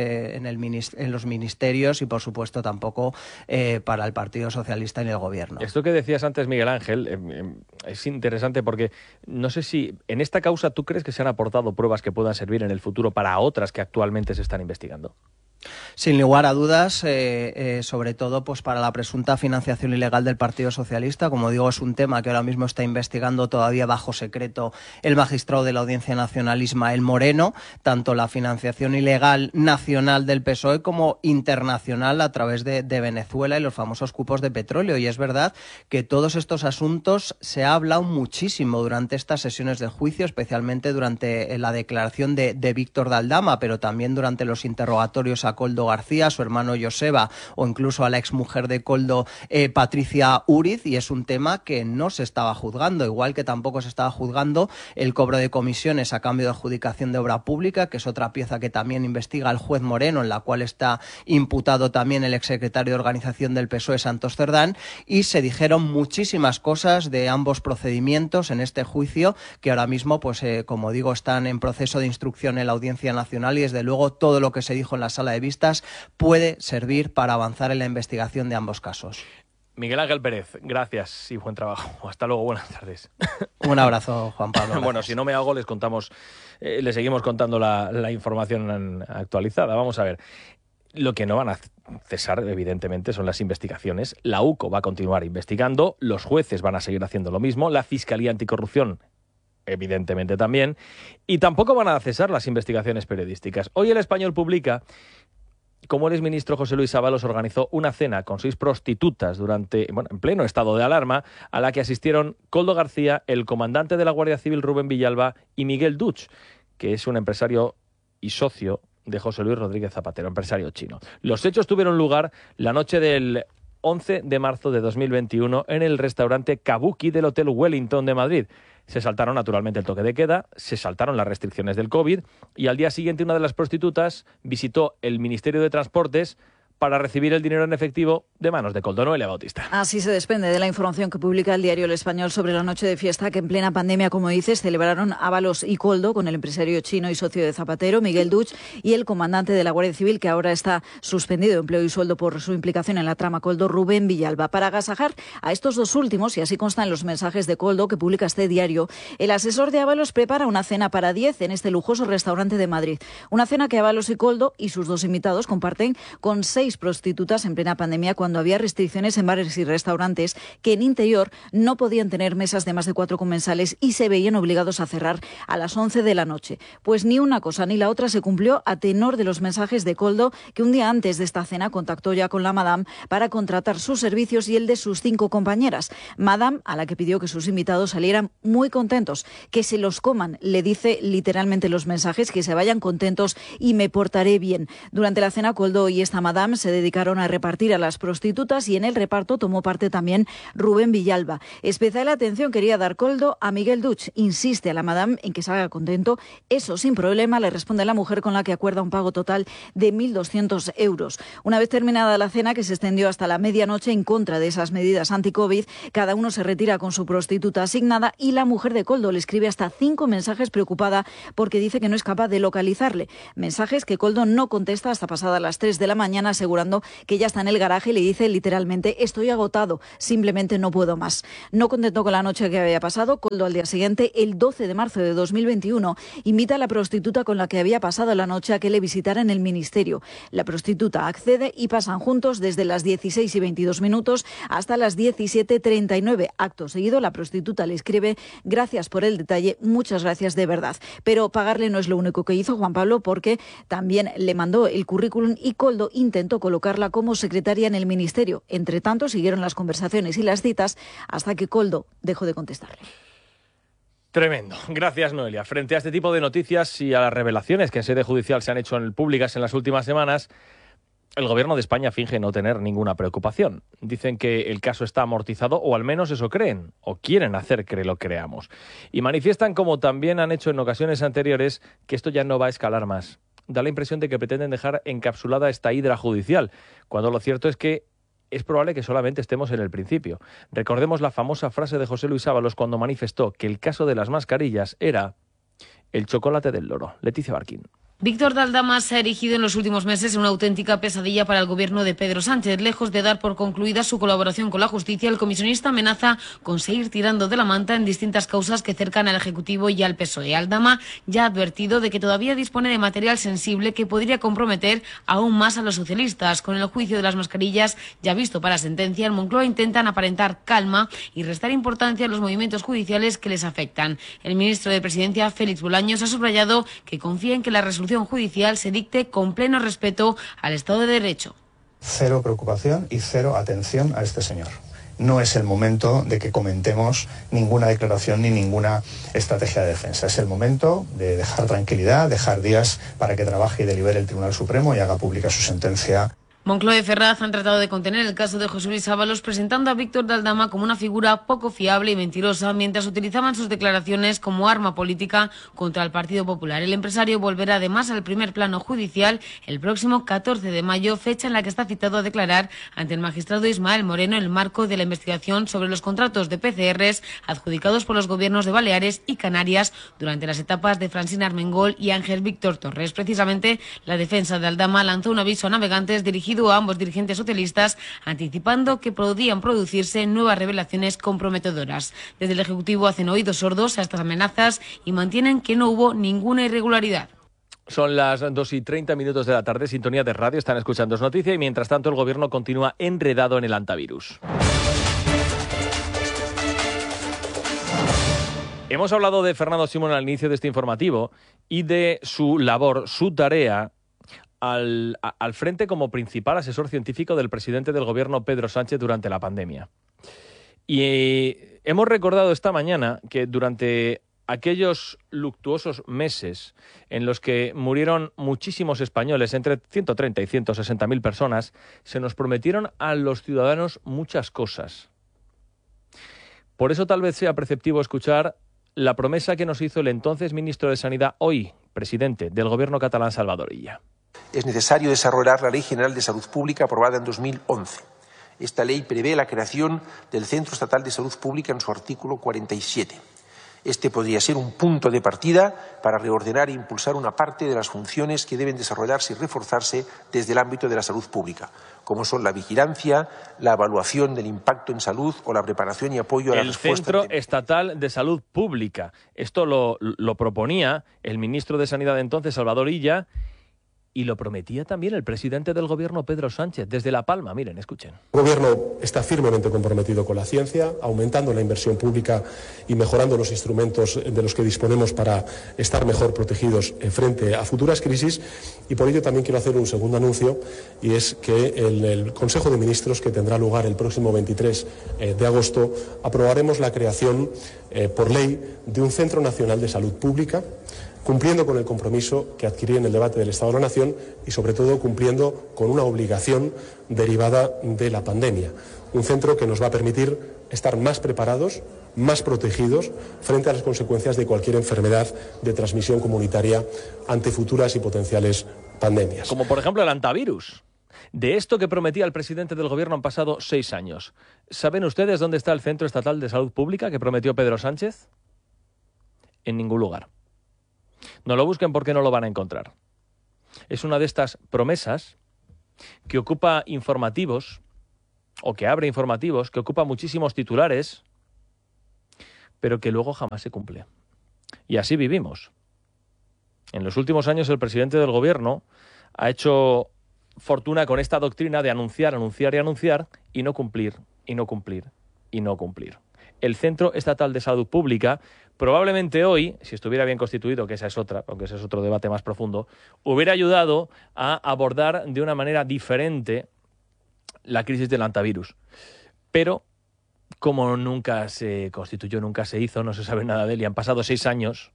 en los ministerios, y por supuesto tampoco para el Partido Socialista en el gobierno. Esto que decías antes, Miguel Ángel, es interesante, porque no sé si en esta causa tú crees que se han aportado pruebas que puedan servir en el futuro para otras que actualmente se están investigando. Sin lugar a dudas, sobre todo pues para la presunta financiación ilegal del Partido Socialista. Como digo, es un tema que ahora mismo está investigando todavía bajo secreto el magistrado de la Audiencia Nacional, Ismael Moreno, tanto la financiación ilegal nacional del PSOE como internacional a través de Venezuela y los famosos cupos de petróleo. Y es verdad que todos estos asuntos se ha hablado muchísimo durante estas sesiones de juicio, especialmente durante la declaración de Víctor Daldama, pero también durante los interrogatorios a Koldo García, a su hermano Joseba, o incluso a la exmujer de Koldo, Patricia Úriz, y es un tema que no se estaba juzgando, igual que tampoco se estaba juzgando el cobro de comisiones a cambio de adjudicación de obra pública, que es otra pieza que también investiga el juez Moreno, en la cual está imputado también el exsecretario de Organización del PSOE, Santos Cerdán, y se dijeron muchísimas cosas de ambos procedimientos en este juicio, que ahora mismo, pues como digo, están en proceso de instrucción en la Audiencia Nacional, y desde luego todo lo que se dijo en la sala de vistas puede servir para avanzar en la investigación de ambos casos. Miguel Ángel Pérez, gracias y buen trabajo. Hasta luego, buenas tardes. Un abrazo, Juan Pablo. Gracias. Bueno, si no me hago, les seguimos contando la información actualizada. Vamos a ver. Lo que no van a cesar, evidentemente, son las investigaciones. La UCO va a continuar investigando, los jueces van a seguir haciendo lo mismo, la Fiscalía Anticorrupción evidentemente también, y tampoco van a cesar las investigaciones periodísticas. Hoy El Español publica cómo el exministro José Luis Ábalos organizó una cena con 6 prostitutas en pleno estado de alarma, a la que asistieron Koldo García, el comandante de la Guardia Civil Rubén Villalba y Miguel Duch, que es un empresario y socio de José Luis Rodríguez Zapatero, empresario chino. Los hechos tuvieron lugar la noche del 11 de marzo de 2021 en el restaurante Kabuki del Hotel Wellington de Madrid. Se saltaron naturalmente el toque de queda, se saltaron las restricciones del COVID, y al día siguiente una de las prostitutas visitó el Ministerio de Transportes para recibir el dinero en efectivo de manos de Koldo. Noelia Bautista. Así se desprende de la información que publica el diario El Español sobre la noche de fiesta que en plena pandemia, como dices, celebraron Ábalos y Koldo con el empresario chino y socio de Zapatero, Miguel Duch, y el comandante de la Guardia Civil, que ahora está suspendido de empleo y sueldo por su implicación en la trama Koldo, Rubén Villalba. Para agasajar a estos dos últimos, y así consta en los mensajes de Koldo que publica este diario, el asesor de Ábalos prepara una cena para 10 en este lujoso restaurante de Madrid. Una cena que Ábalos y Koldo y sus dos invitados comparten con 6 6 prostitutas en plena pandemia cuando había restricciones en bares y restaurantes que en interior no podían tener mesas de más de 4 comensales y se veían obligados a cerrar a las 11 de la noche. Pues ni una cosa ni la otra se cumplió a tenor de los mensajes de Koldo, que un día antes de esta cena contactó ya con la Madame para contratar sus servicios y el de sus 5 compañeras. Madame, a la que pidió que sus invitados salieran muy contentos, que se los coman, le dice literalmente los mensajes, que se vayan contentos y me portaré bien. Durante la cena, Koldo y esta Madame se dedicaron a repartir a las prostitutas y en el reparto tomó parte también Rubén Villalba. Especial atención quería dar Koldo a Miguel Duch. Insiste a la Madame en que salga contento. Eso sin problema, le responde la mujer, con la que acuerda un pago total de 1.200 euros. Una vez terminada la cena, que se extendió hasta la medianoche en contra de esas medidas anti-COVID, cada uno se retira con su prostituta asignada y la mujer de Koldo le escribe hasta 5 mensajes preocupada porque dice que no es capaz de localizarle. Mensajes que Koldo no contesta hasta pasadas las 3 de la mañana, asegurando que ya está en el garaje y le dice literalmente: estoy agotado, simplemente no puedo más. No contento con la noche que había pasado, Koldo al día siguiente, el 12 de marzo de 2021, invita a la prostituta con la que había pasado la noche a que le visitara en el ministerio. La prostituta accede y pasan juntos desde las 16:22 hasta las 17:39. Acto seguido, la prostituta le escribe: gracias por el detalle, muchas gracias de verdad. Pero pagarle no es lo único que hizo Juan Pablo, porque también le mandó el currículum y Koldo intentó colocarla como secretaria en el ministerio. Entre tanto, siguieron las conversaciones y las citas hasta que Koldo dejó de contestarle. Tremendo. Gracias, Noelia. Frente a este tipo de noticias y a las revelaciones que en sede judicial se han hecho públicas en las últimas semanas, el Gobierno de España finge no tener ninguna preocupación. Dicen que el caso está amortizado, o al menos eso creen, o quieren hacer que lo creamos. Y manifiestan, como también han hecho en ocasiones anteriores, que esto ya no va a escalar más. Da la impresión de que pretenden dejar encapsulada esta hidra judicial, cuando lo cierto es que es probable que solamente estemos en el principio. Recordemos la famosa frase de José Luis Ábalos cuando manifestó que el caso de las mascarillas era el chocolate del loro. Leticia Barquín. Víctor de Aldama se ha erigido en los últimos meses en una auténtica pesadilla para el gobierno de Pedro Sánchez. Lejos de dar por concluida su colaboración con la justicia, el comisionista amenaza con seguir tirando de la manta en distintas causas que cercan al Ejecutivo y al PSOE. Aldama ya ha advertido de que todavía dispone de material sensible que podría comprometer aún más a los socialistas. Con el juicio de las mascarillas ya visto para sentencia, en Moncloa intentan aparentar calma y restar importancia a los movimientos judiciales que les afectan. El ministro de Presidencia, Félix Bolaños, ha subrayado que confía en que la resolución judicial se dicte con pleno respeto al Estado de Derecho. Cero preocupación y cero atención a este señor. No es el momento de que comentemos ninguna declaración ni ninguna estrategia de defensa. Es el momento de dejar tranquilidad, dejar días para que trabaje y delibere el Tribunal Supremo y haga pública su sentencia. Moncloa y Ferraz han tratado de contener el caso de José Luis Ábalos, presentando a Víctor de Aldama como una figura poco fiable y mentirosa, mientras utilizaban sus declaraciones como arma política contra el Partido Popular. El empresario volverá además al primer plano judicial el próximo 14 de mayo, fecha en la que está citado a declarar ante el magistrado Ismael Moreno en el marco de la investigación sobre los contratos de PCRs adjudicados por los gobiernos de Baleares y Canarias durante las etapas de Francina Armengol y Ángel Víctor Torres. Precisamente, la defensa de Aldama lanzó un aviso a navegantes dirigido a ambos dirigentes socialistas, anticipando que podrían producirse nuevas revelaciones comprometedoras. Desde el Ejecutivo hacen oídos sordos a estas amenazas y mantienen que no hubo ninguna irregularidad. Son las 2:30 de la tarde, sintonía de radio, están escuchando Es Noticia y mientras tanto el Gobierno continúa enredado en el antivirus. Hemos hablado de Fernando Simón al inicio de este informativo y de su labor, su tarea al frente como principal asesor científico del presidente del Gobierno, Pedro Sánchez, durante la pandemia. Y hemos recordado esta mañana que durante aquellos luctuosos meses en los que murieron muchísimos españoles, entre 130 y 160.000 personas, se nos prometieron a los ciudadanos muchas cosas. Por eso tal vez sea preceptivo escuchar la promesa que nos hizo el entonces ministro de Sanidad, hoy presidente del Gobierno catalán, Salvador Illa. Es necesario desarrollar la Ley General de Salud Pública aprobada en 2011. Esta ley prevé la creación del Centro Estatal de Salud Pública en su artículo 47. Este podría ser un punto de partida para reordenar e impulsar una parte de las funciones que deben desarrollarse y reforzarse desde el ámbito de la salud pública, como son la vigilancia, la evaluación del impacto en salud o la preparación y apoyo a la respuesta. El Centro Estatal de Salud Pública. Esto lo proponía el ministro de Sanidad de entonces, Salvador Illa, Y lo prometía también el presidente del Gobierno, Pedro Sánchez, desde La Palma. Miren, escuchen. El Gobierno está firmemente comprometido con la ciencia, aumentando la inversión pública y mejorando los instrumentos de los que disponemos para estar mejor protegidos frente a futuras crisis. Y por ello también quiero hacer un segundo anuncio, y es que en el Consejo de Ministros, que tendrá lugar el próximo 23 de agosto, aprobaremos la creación por ley de un Centro Nacional de Salud Pública, cumpliendo con el compromiso que adquirí en el debate del Estado de la Nación y, sobre todo, cumpliendo con una obligación derivada de la pandemia. Un centro que nos va a permitir estar más preparados, más protegidos frente a las consecuencias de cualquier enfermedad de transmisión comunitaria ante futuras y potenciales pandemias. Como por ejemplo el antivirus. De esto que prometía el presidente del Gobierno han pasado 6 años. ¿Saben ustedes dónde está el Centro Estatal de Salud Pública que prometió Pedro Sánchez? En ningún lugar. No lo busquen porque no lo van a encontrar. Es una de estas promesas que ocupa informativos, o que abre informativos, que ocupa muchísimos titulares, pero que luego jamás se cumple. Y así vivimos. En los últimos años el presidente del Gobierno ha hecho fortuna con esta doctrina de anunciar, anunciar y anunciar, y no cumplir, y no cumplir, y no cumplir. El Centro Estatal de Salud Pública, probablemente hoy, si estuviera bien constituido, que esa es otra, aunque ese es otro debate más profundo, hubiera ayudado a abordar de una manera diferente la crisis del antivirus. Pero, como nunca se constituyó, nunca se hizo, no se sabe nada de él, y han pasado 6 años,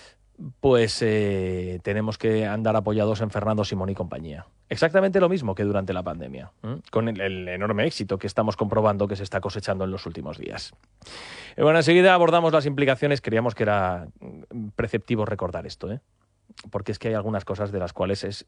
pues tenemos que andar apoyados en Fernando Simón y compañía. Exactamente lo mismo que durante la pandemia, con el enorme éxito que estamos comprobando que se está cosechando en los últimos días. Bueno, enseguida abordamos las implicaciones. Creíamos que era preceptivo recordar esto, porque es que hay algunas cosas de las cuales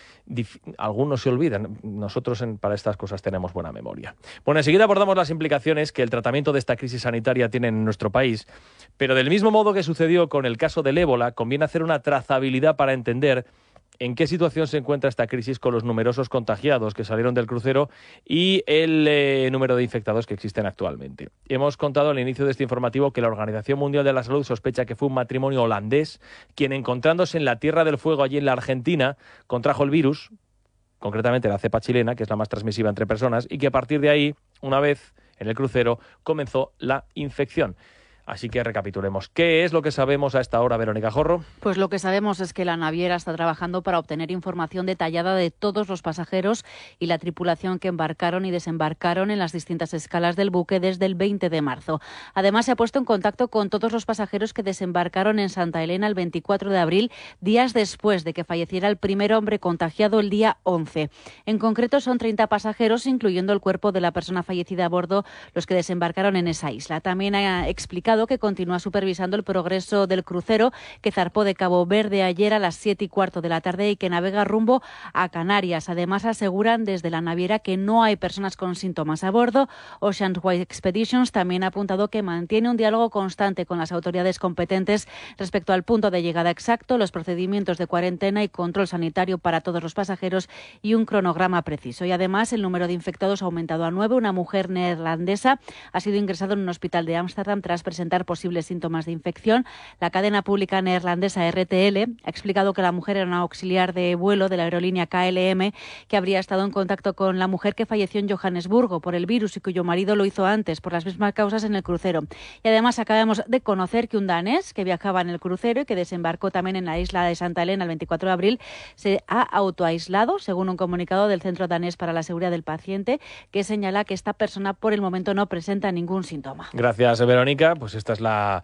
algunos se olvidan. Nosotros para estas cosas tenemos buena memoria. Bueno, enseguida abordamos las implicaciones que el tratamiento de esta crisis sanitaria tiene en nuestro país, pero del mismo modo que sucedió con el caso del ébola, conviene hacer una trazabilidad para entender en qué situación se encuentra esta crisis con los numerosos contagiados que salieron del crucero y el número de infectados que existen actualmente. Hemos contado al inicio de este informativo que la Organización Mundial de la Salud sospecha que fue un matrimonio holandés quien, encontrándose en la Tierra del Fuego allí en la Argentina, contrajo el virus, concretamente la cepa chilena, que es la más transmisiva entre personas, y que a partir de ahí, una vez en el crucero, comenzó la infección. Así que recapitulemos. ¿Qué es lo que sabemos a esta hora, Verónica Jorro? Pues lo que sabemos es que la naviera está trabajando para obtener información detallada de todos los pasajeros y la tripulación que embarcaron y desembarcaron en las distintas escalas del buque desde el 20 de marzo. Además, se ha puesto en contacto con todos los pasajeros que desembarcaron en Santa Elena el 24 de abril, días después de que falleciera el primer hombre contagiado el día 11. En concreto, son 30 pasajeros, incluyendo el cuerpo de la persona fallecida a bordo, los que desembarcaron en esa isla. También ha explicado que continúa supervisando el progreso del crucero que zarpó de Cabo Verde ayer a las 7:15 de la tarde y que navega rumbo a Canarias. Además, aseguran desde la naviera que no hay personas con síntomas a bordo. Ocean Wide Expeditions también ha apuntado que mantiene un diálogo constante con las autoridades competentes respecto al punto de llegada exacto, los procedimientos de cuarentena y control sanitario para todos los pasajeros y un cronograma preciso. Y además, el número de infectados ha aumentado a 9. Una mujer neerlandesa ha sido ingresada en un hospital de Ámsterdam tras presentar posibles síntomas de infección. La cadena pública neerlandesa RTL ha explicado que la mujer era una auxiliar de vuelo de la aerolínea KLM que habría estado en contacto con la mujer que falleció en Johannesburgo por el virus y cuyo marido lo hizo antes por las mismas causas en el crucero. Y además acabamos de conocer que un danés que viajaba en el crucero y que desembarcó también en la isla de Santa Elena el 24 de abril se ha autoaislado, según un comunicado del Centro Danés para la Seguridad del Paciente, que señala que esta persona por el momento no presenta ningún síntoma. Gracias, Verónica. Pues esta es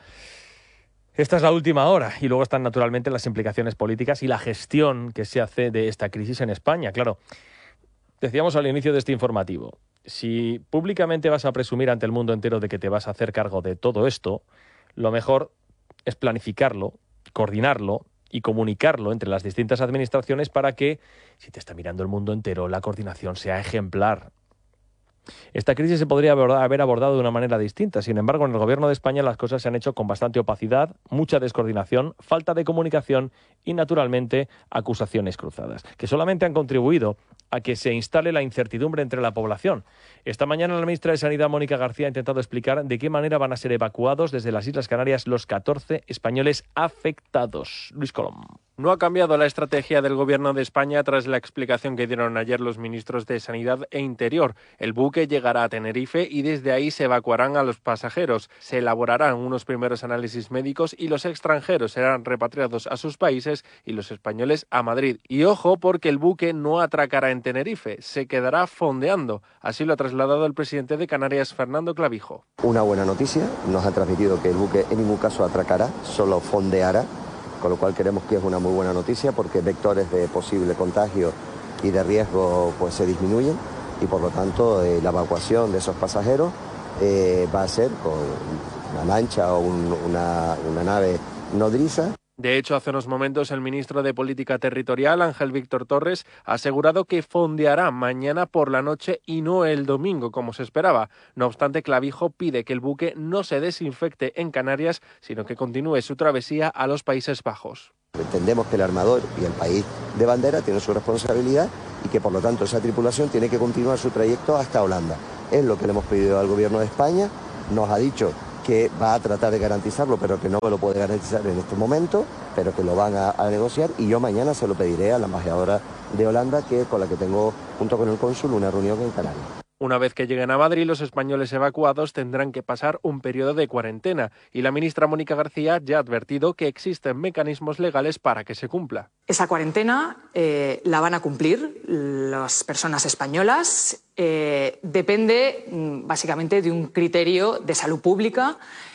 la última hora y luego están naturalmente las implicaciones políticas y la gestión que se hace de esta crisis en España. Claro, decíamos al inicio de este informativo, si públicamente vas a presumir ante el mundo entero de que te vas a hacer cargo de todo esto, lo mejor es planificarlo, coordinarlo y comunicarlo entre las distintas administraciones para que, si te está mirando el mundo entero, la coordinación sea ejemplar. Esta crisis se podría haber abordado de una manera distinta. Sin embargo, en el Gobierno de España las cosas se han hecho con bastante opacidad, mucha descoordinación, falta de comunicación y, naturalmente, acusaciones cruzadas, que solamente han contribuido a que se instale la incertidumbre entre la población. Esta mañana la ministra de Sanidad, Mónica García, ha intentado explicar de qué manera van a ser evacuados desde las Islas Canarias los 14 españoles afectados. Luis Colom. No ha cambiado la estrategia del Gobierno de España tras la explicación que dieron ayer los ministros de Sanidad e Interior. El buque llegará a Tenerife y desde ahí se evacuarán a los pasajeros. Se elaborarán unos primeros análisis médicos y los extranjeros serán repatriados a sus países y los españoles a Madrid. Y ojo, porque el buque no atracará en Tenerife, se quedará fondeando. Así lo ha trasladado el presidente de Canarias, Fernando Clavijo. Una buena noticia, nos ha transmitido que el buque en ningún caso atracará, solo fondeará. Con lo cual creemos que es una muy buena noticia porque vectores de posible contagio y de riesgo pues se disminuyen y por lo tanto la evacuación de esos pasajeros va a ser con una lancha o una nave nodriza. De hecho, hace unos momentos el ministro de Política Territorial, Ángel Víctor Torres, ha asegurado que fondeará mañana por la noche y no el domingo, como se esperaba. No obstante, Clavijo pide que el buque no se desinfecte en Canarias, sino que continúe su travesía a los Países Bajos. Entendemos que el armador y el país de bandera tienen su responsabilidad y que por lo tanto esa tripulación tiene que continuar su trayecto hasta Holanda. Es lo que le hemos pedido al Gobierno de España, nos ha dicho que va a tratar de garantizarlo, pero que no me lo puede garantizar en este momento, pero que lo van a negociar y yo mañana se lo pediré a la embajadora de Holanda, que con la que tengo, junto con el cónsul, una reunión en Canarias. Una vez que lleguen a Madrid, los españoles evacuados tendrán que pasar un periodo de cuarentena y la ministra Mónica García ya ha advertido que existen mecanismos legales para que se cumpla. Esa cuarentena la van a cumplir las personas españolas. Depende básicamente de un criterio de salud pública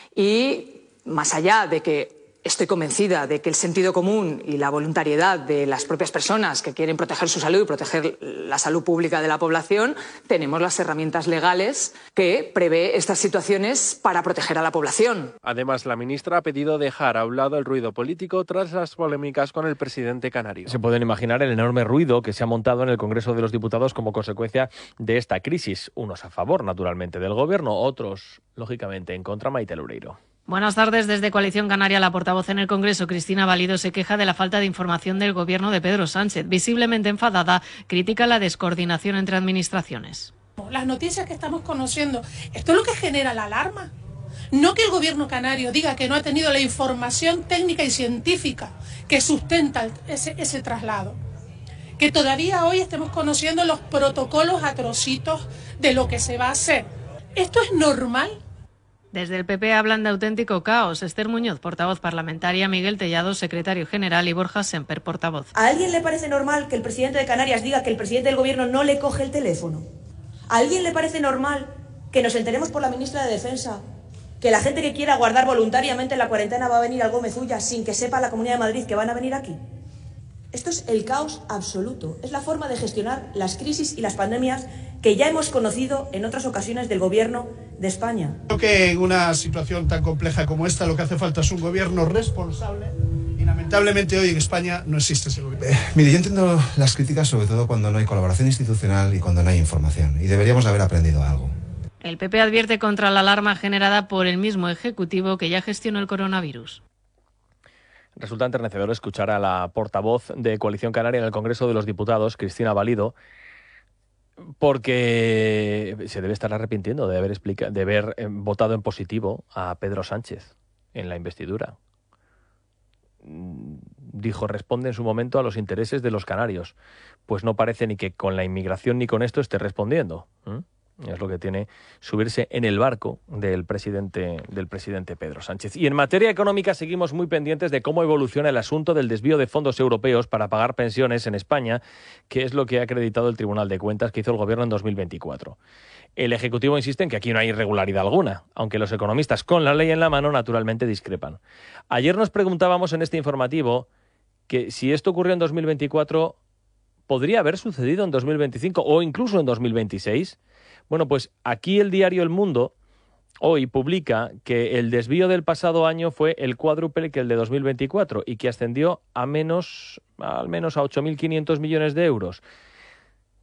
y más allá de que estoy convencida de que el sentido común y la voluntariedad de las propias personas que quieren proteger su salud y proteger la salud pública de la población, tenemos las herramientas legales que prevé estas situaciones para proteger a la población. Además, la ministra ha pedido dejar a un lado el ruido político tras las polémicas con el presidente canario. Se pueden imaginar el enorme ruido que se ha montado en el Congreso de los Diputados como consecuencia de esta crisis. Unos a favor, naturalmente, del Gobierno, otros, lógicamente, en contra. Maite Loureiro. Buenas tardes. Desde Coalición Canaria, la portavoz en el Congreso, Cristina Valido, se queja de la falta de información del Gobierno de Pedro Sánchez. Visiblemente enfadada, critica la descoordinación entre administraciones. Las noticias que estamos conociendo, ¿esto es lo que genera la alarma? No que el Gobierno canario diga que no ha tenido la información técnica y científica que sustenta ese traslado. Que todavía hoy estemos conociendo los protocolos a trocitos de lo que se va a hacer. ¿Esto es normal? Desde el PP hablan de auténtico caos. Esther Muñoz, portavoz parlamentaria, Miguel Tellado, secretario general y Borja Semper, portavoz. ¿A alguien le parece normal que el presidente de Canarias diga que el presidente del Gobierno no le coge el teléfono? ¿A alguien le parece normal que nos enteremos por la ministra de Defensa que la gente que quiera guardar voluntariamente la cuarentena va a venir al Gómez Ulla sin que sepa la Comunidad de Madrid que van a venir aquí? Esto es el caos absoluto. Es la forma de gestionar las crisis y las pandemias que ya hemos conocido en otras ocasiones del Gobierno de España. Creo que en una situación tan compleja como esta lo que hace falta es un gobierno responsable y lamentablemente hoy en España no existe ese gobierno. Mire, yo entiendo las críticas sobre todo cuando no hay colaboración institucional y cuando no hay información y deberíamos haber aprendido algo. El PP advierte contra la alarma generada por el mismo Ejecutivo que ya gestionó el coronavirus. Resulta enternecedor escuchar a la portavoz de Coalición Canaria en el Congreso de los Diputados, Cristina Valido, porque se debe estar arrepintiendo de haber votado en positivo a Pedro Sánchez en la investidura. Dijo, responde en su momento a los intereses de los canarios. Pues no parece ni que con la inmigración ni con esto esté respondiendo. Es lo que tiene subirse en el barco del presidente Pedro Sánchez. Y en materia económica seguimos muy pendientes de cómo evoluciona el asunto del desvío de fondos europeos para pagar pensiones en España, que es lo que ha acreditado el Tribunal de Cuentas que hizo el Gobierno en 2024. El Ejecutivo insiste en que aquí no hay irregularidad alguna, aunque los economistas con la ley en la mano naturalmente discrepan. Ayer nos preguntábamos en este informativo que si esto ocurrió en 2024, ¿podría haber sucedido en 2025 o incluso en 2026? Bueno, pues aquí el diario El Mundo hoy publica que el desvío del pasado año fue el cuádruple que el de 2024 y que ascendió al menos a 8.500 millones de euros.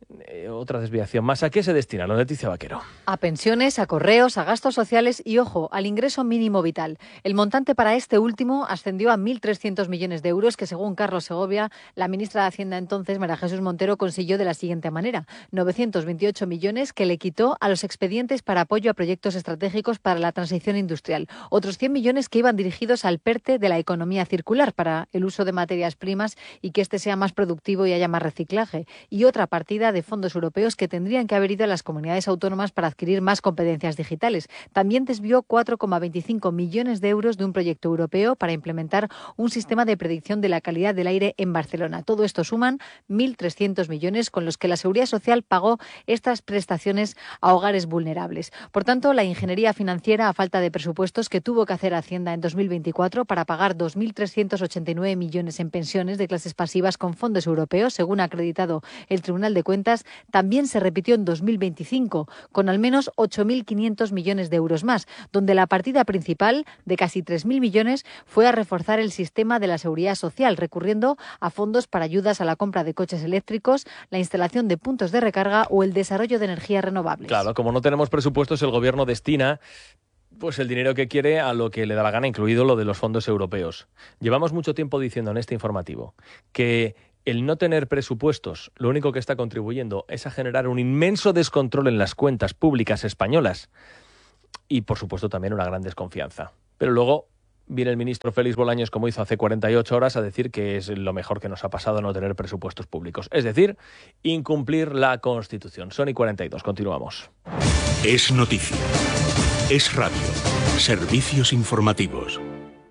Otra desviación más. ¿A qué se destina la Leticia Vaquero? A pensiones, a correos, a gastos sociales y, ojo, al ingreso mínimo vital. El montante para este último ascendió a 1.300 millones de euros que, según Carlos Segovia, la ministra de Hacienda entonces, María Jesús Montero, consiguió de la siguiente manera. 928 millones que le quitó a los expedientes para apoyo a proyectos estratégicos para la transición industrial. Otros 100 millones que iban dirigidos al PERTE de la economía circular para el uso de materias primas y que este sea más productivo y haya más reciclaje. Y otra partida de fondos europeos que tendrían que haber ido a las comunidades autónomas para adquirir más competencias digitales. También desvió 4,25 millones de euros de un proyecto europeo para implementar un sistema de predicción de la calidad del aire en Barcelona. Todo esto suman 1.300 millones con los que la Seguridad Social pagó estas prestaciones a hogares vulnerables. Por tanto, la ingeniería financiera a falta de presupuestos que tuvo que hacer Hacienda en 2024 para pagar 2.389 millones en pensiones de clases pasivas con fondos europeos, según ha acreditado el Tribunal de Cuentas, también se repitió en 2025, con al menos 8.500 millones de euros más, donde la partida principal, de casi 3.000 millones, fue a reforzar el sistema de la seguridad social, recurriendo a fondos para ayudas a la compra de coches eléctricos, la instalación de puntos de recarga o el desarrollo de energías renovables. Claro, como no tenemos presupuestos, el Gobierno destina pues el dinero que quiere a lo que le da la gana, incluido lo de los fondos europeos. Llevamos mucho tiempo diciendo en este informativo que el no tener presupuestos lo único que está contribuyendo es a generar un inmenso descontrol en las cuentas públicas españolas y, por supuesto, también una gran desconfianza. Pero luego viene el ministro Félix Bolaños, como hizo hace 48 horas, a decir que es lo mejor que nos ha pasado no tener presupuestos públicos. Es decir, incumplir la Constitución. Son y 42. Continuamos. Es noticia. Es radio. Servicios informativos.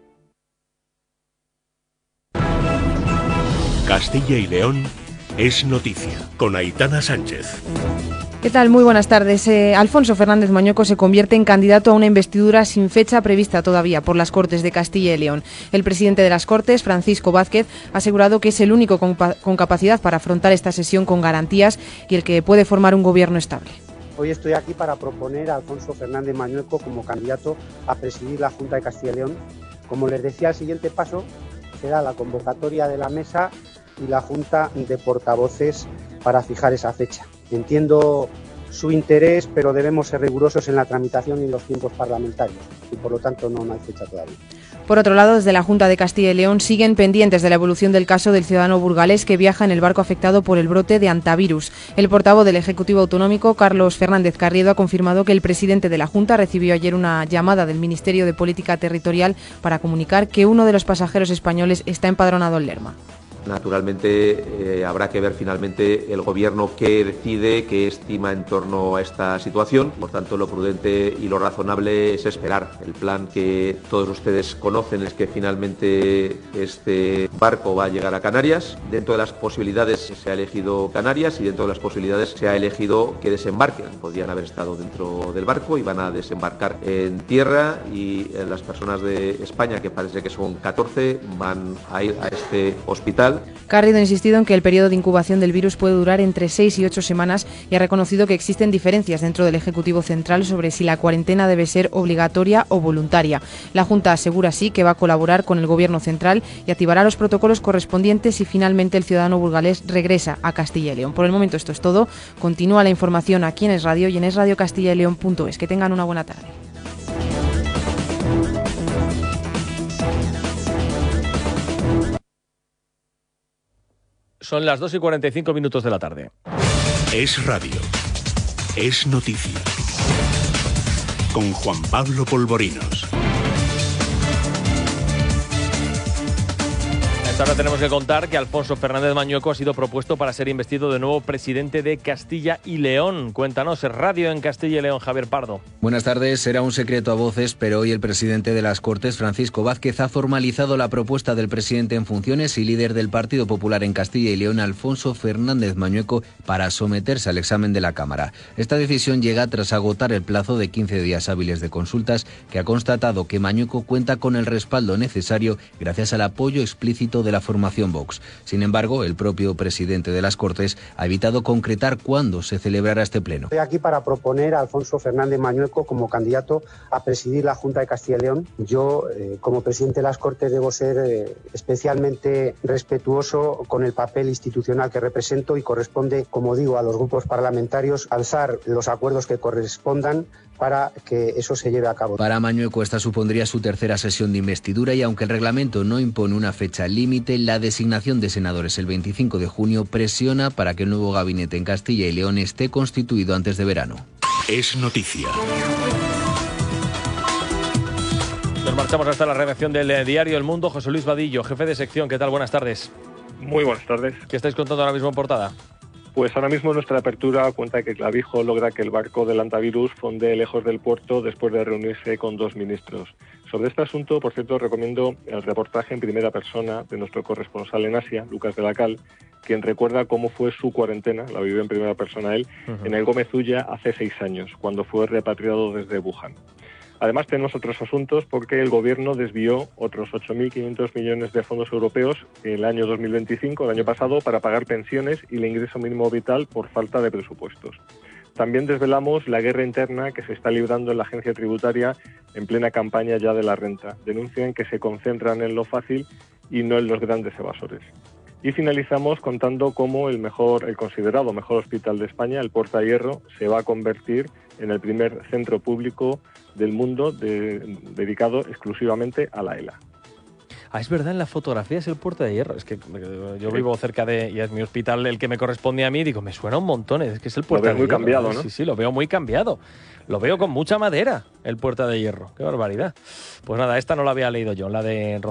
Castilla y León es noticia, con Aitana Sánchez. ¿Qué tal? Muy buenas tardes. Alfonso Fernández Mañueco se convierte en candidato a una investidura sin fecha prevista todavía por las Cortes de Castilla y León. El presidente de las Cortes, Francisco Vázquez, ha asegurado que es el único con capacidad para afrontar esta sesión con garantías y el que puede formar un gobierno estable. Hoy estoy aquí para proponer a Alfonso Fernández Mañueco como candidato a presidir la Junta de Castilla y León. Como les decía, el siguiente paso será la convocatoria de la mesa y la Junta de Portavoces para fijar esa fecha. Entiendo su interés, pero debemos ser rigurosos en la tramitación y en los tiempos parlamentarios y por lo tanto no hay fecha todavía. Por otro lado, desde la Junta de Castilla y León siguen pendientes de la evolución del caso del ciudadano burgalés que viaja en el barco afectado por el brote de hantavirus. El portavoz del Ejecutivo Autonómico, Carlos Fernández Carriedo, ha confirmado que el presidente de la Junta recibió ayer una llamada del Ministerio de Política Territorial para comunicar que uno de los pasajeros españoles está empadronado en Lerma. Naturalmente habrá que ver finalmente el Gobierno qué decide, qué estima en torno a esta situación. Por tanto, lo prudente y lo razonable es esperar. El plan que todos ustedes conocen es que finalmente este barco va a llegar a Canarias. Dentro de las posibilidades se ha elegido Canarias y dentro de las posibilidades se ha elegido que desembarquen. Podrían haber estado dentro del barco y van a desembarcar en tierra y las personas de España, que parece que son 14, van a ir a este hospital. Carriedo ha insistido en que el periodo de incubación del virus puede durar entre 6 y 8 semanas y ha reconocido que existen diferencias dentro del Ejecutivo Central sobre si la cuarentena debe ser obligatoria o voluntaria. La Junta asegura sí que va a colaborar con el Gobierno Central y activará los protocolos correspondientes si finalmente el ciudadano burgalés regresa a Castilla y León. Por el momento esto es todo. Continúa la información aquí en Es Radio y en esradiocastillaleon.es. Que tengan una buena tarde. Son las 2:45 de la tarde. Es radio. Es noticia. Con Juan Pablo Polvorinos. Ahora tenemos que contar que Alfonso Fernández Mañueco ha sido propuesto para ser investido de nuevo presidente de Castilla y León. Cuéntanos, es radio en Castilla y León, Javier Pardo. Buenas tardes, será un secreto a voces, pero hoy el presidente de las Cortes, Francisco Vázquez, ha formalizado la propuesta del presidente en funciones y líder del Partido Popular en Castilla y León, Alfonso Fernández Mañueco, para someterse al examen de la Cámara. Esta decisión llega tras agotar el plazo de 15 días hábiles de consultas, que ha constatado que Mañueco cuenta con el respaldo necesario gracias al apoyo explícito de de la formación Vox. Sin embargo, el propio presidente de las Cortes ha evitado concretar cuándo se celebrará este pleno. Estoy aquí para proponer a Alfonso Fernández Mañueco como candidato a presidir la Junta de Castilla y León. Yo, como presidente de las Cortes, debo ser especialmente respetuoso con el papel institucional que represento y corresponde, como digo, a los grupos parlamentarios alzar los acuerdos que correspondan para que eso se lleve a cabo. Para Mañueco esta supondría su tercera sesión de investidura y aunque el reglamento no impone una fecha límite, la designación de senadores el 25 de junio presiona para que el nuevo gabinete en Castilla y León esté constituido antes de verano. Es noticia. Nos marchamos hasta la redacción del diario El Mundo. José Luis Vadillo, jefe de sección. ¿Qué tal? Buenas tardes. Muy buenas tardes. ¿Qué estáis contando ahora mismo en portada? Pues ahora mismo nuestra apertura cuenta que Clavijo logra que el barco del Antavirus fondee lejos del puerto después de reunirse con 2 ministros. Sobre este asunto, por cierto, recomiendo el reportaje en primera persona de nuestro corresponsal en Asia, Lucas de la Cal, quien recuerda cómo fue su cuarentena, la vivió en primera persona él, en el Gómez Ulla hace 6 años, cuando fue repatriado desde Wuhan. Además tenemos otros asuntos porque el Gobierno desvió otros 8.500 millones de fondos europeos el año 2025, el año pasado, para pagar pensiones y el ingreso mínimo vital por falta de presupuestos. También desvelamos la guerra interna que se está librando en la agencia tributaria en plena campaña ya de la renta. Denuncian que se concentran en lo fácil y no en los grandes evasores. Y finalizamos contando cómo el considerado mejor hospital de España, el Puerta de Hierro, se va a convertir en el primer centro público del mundo dedicado exclusivamente a la ELA. Ah, es verdad, en la fotografía es el Puerta de Hierro. Es que yo vivo cerca de, y es mi hospital el que me corresponde a mí, digo, me suena un montón, es que es el Puerta de Hierro. Lo veo muy cambiado, ¿no? Sí, lo veo muy cambiado. Lo veo con mucha madera, el Puerta de Hierro. Qué barbaridad. Pues nada, esta no la había leído yo, la de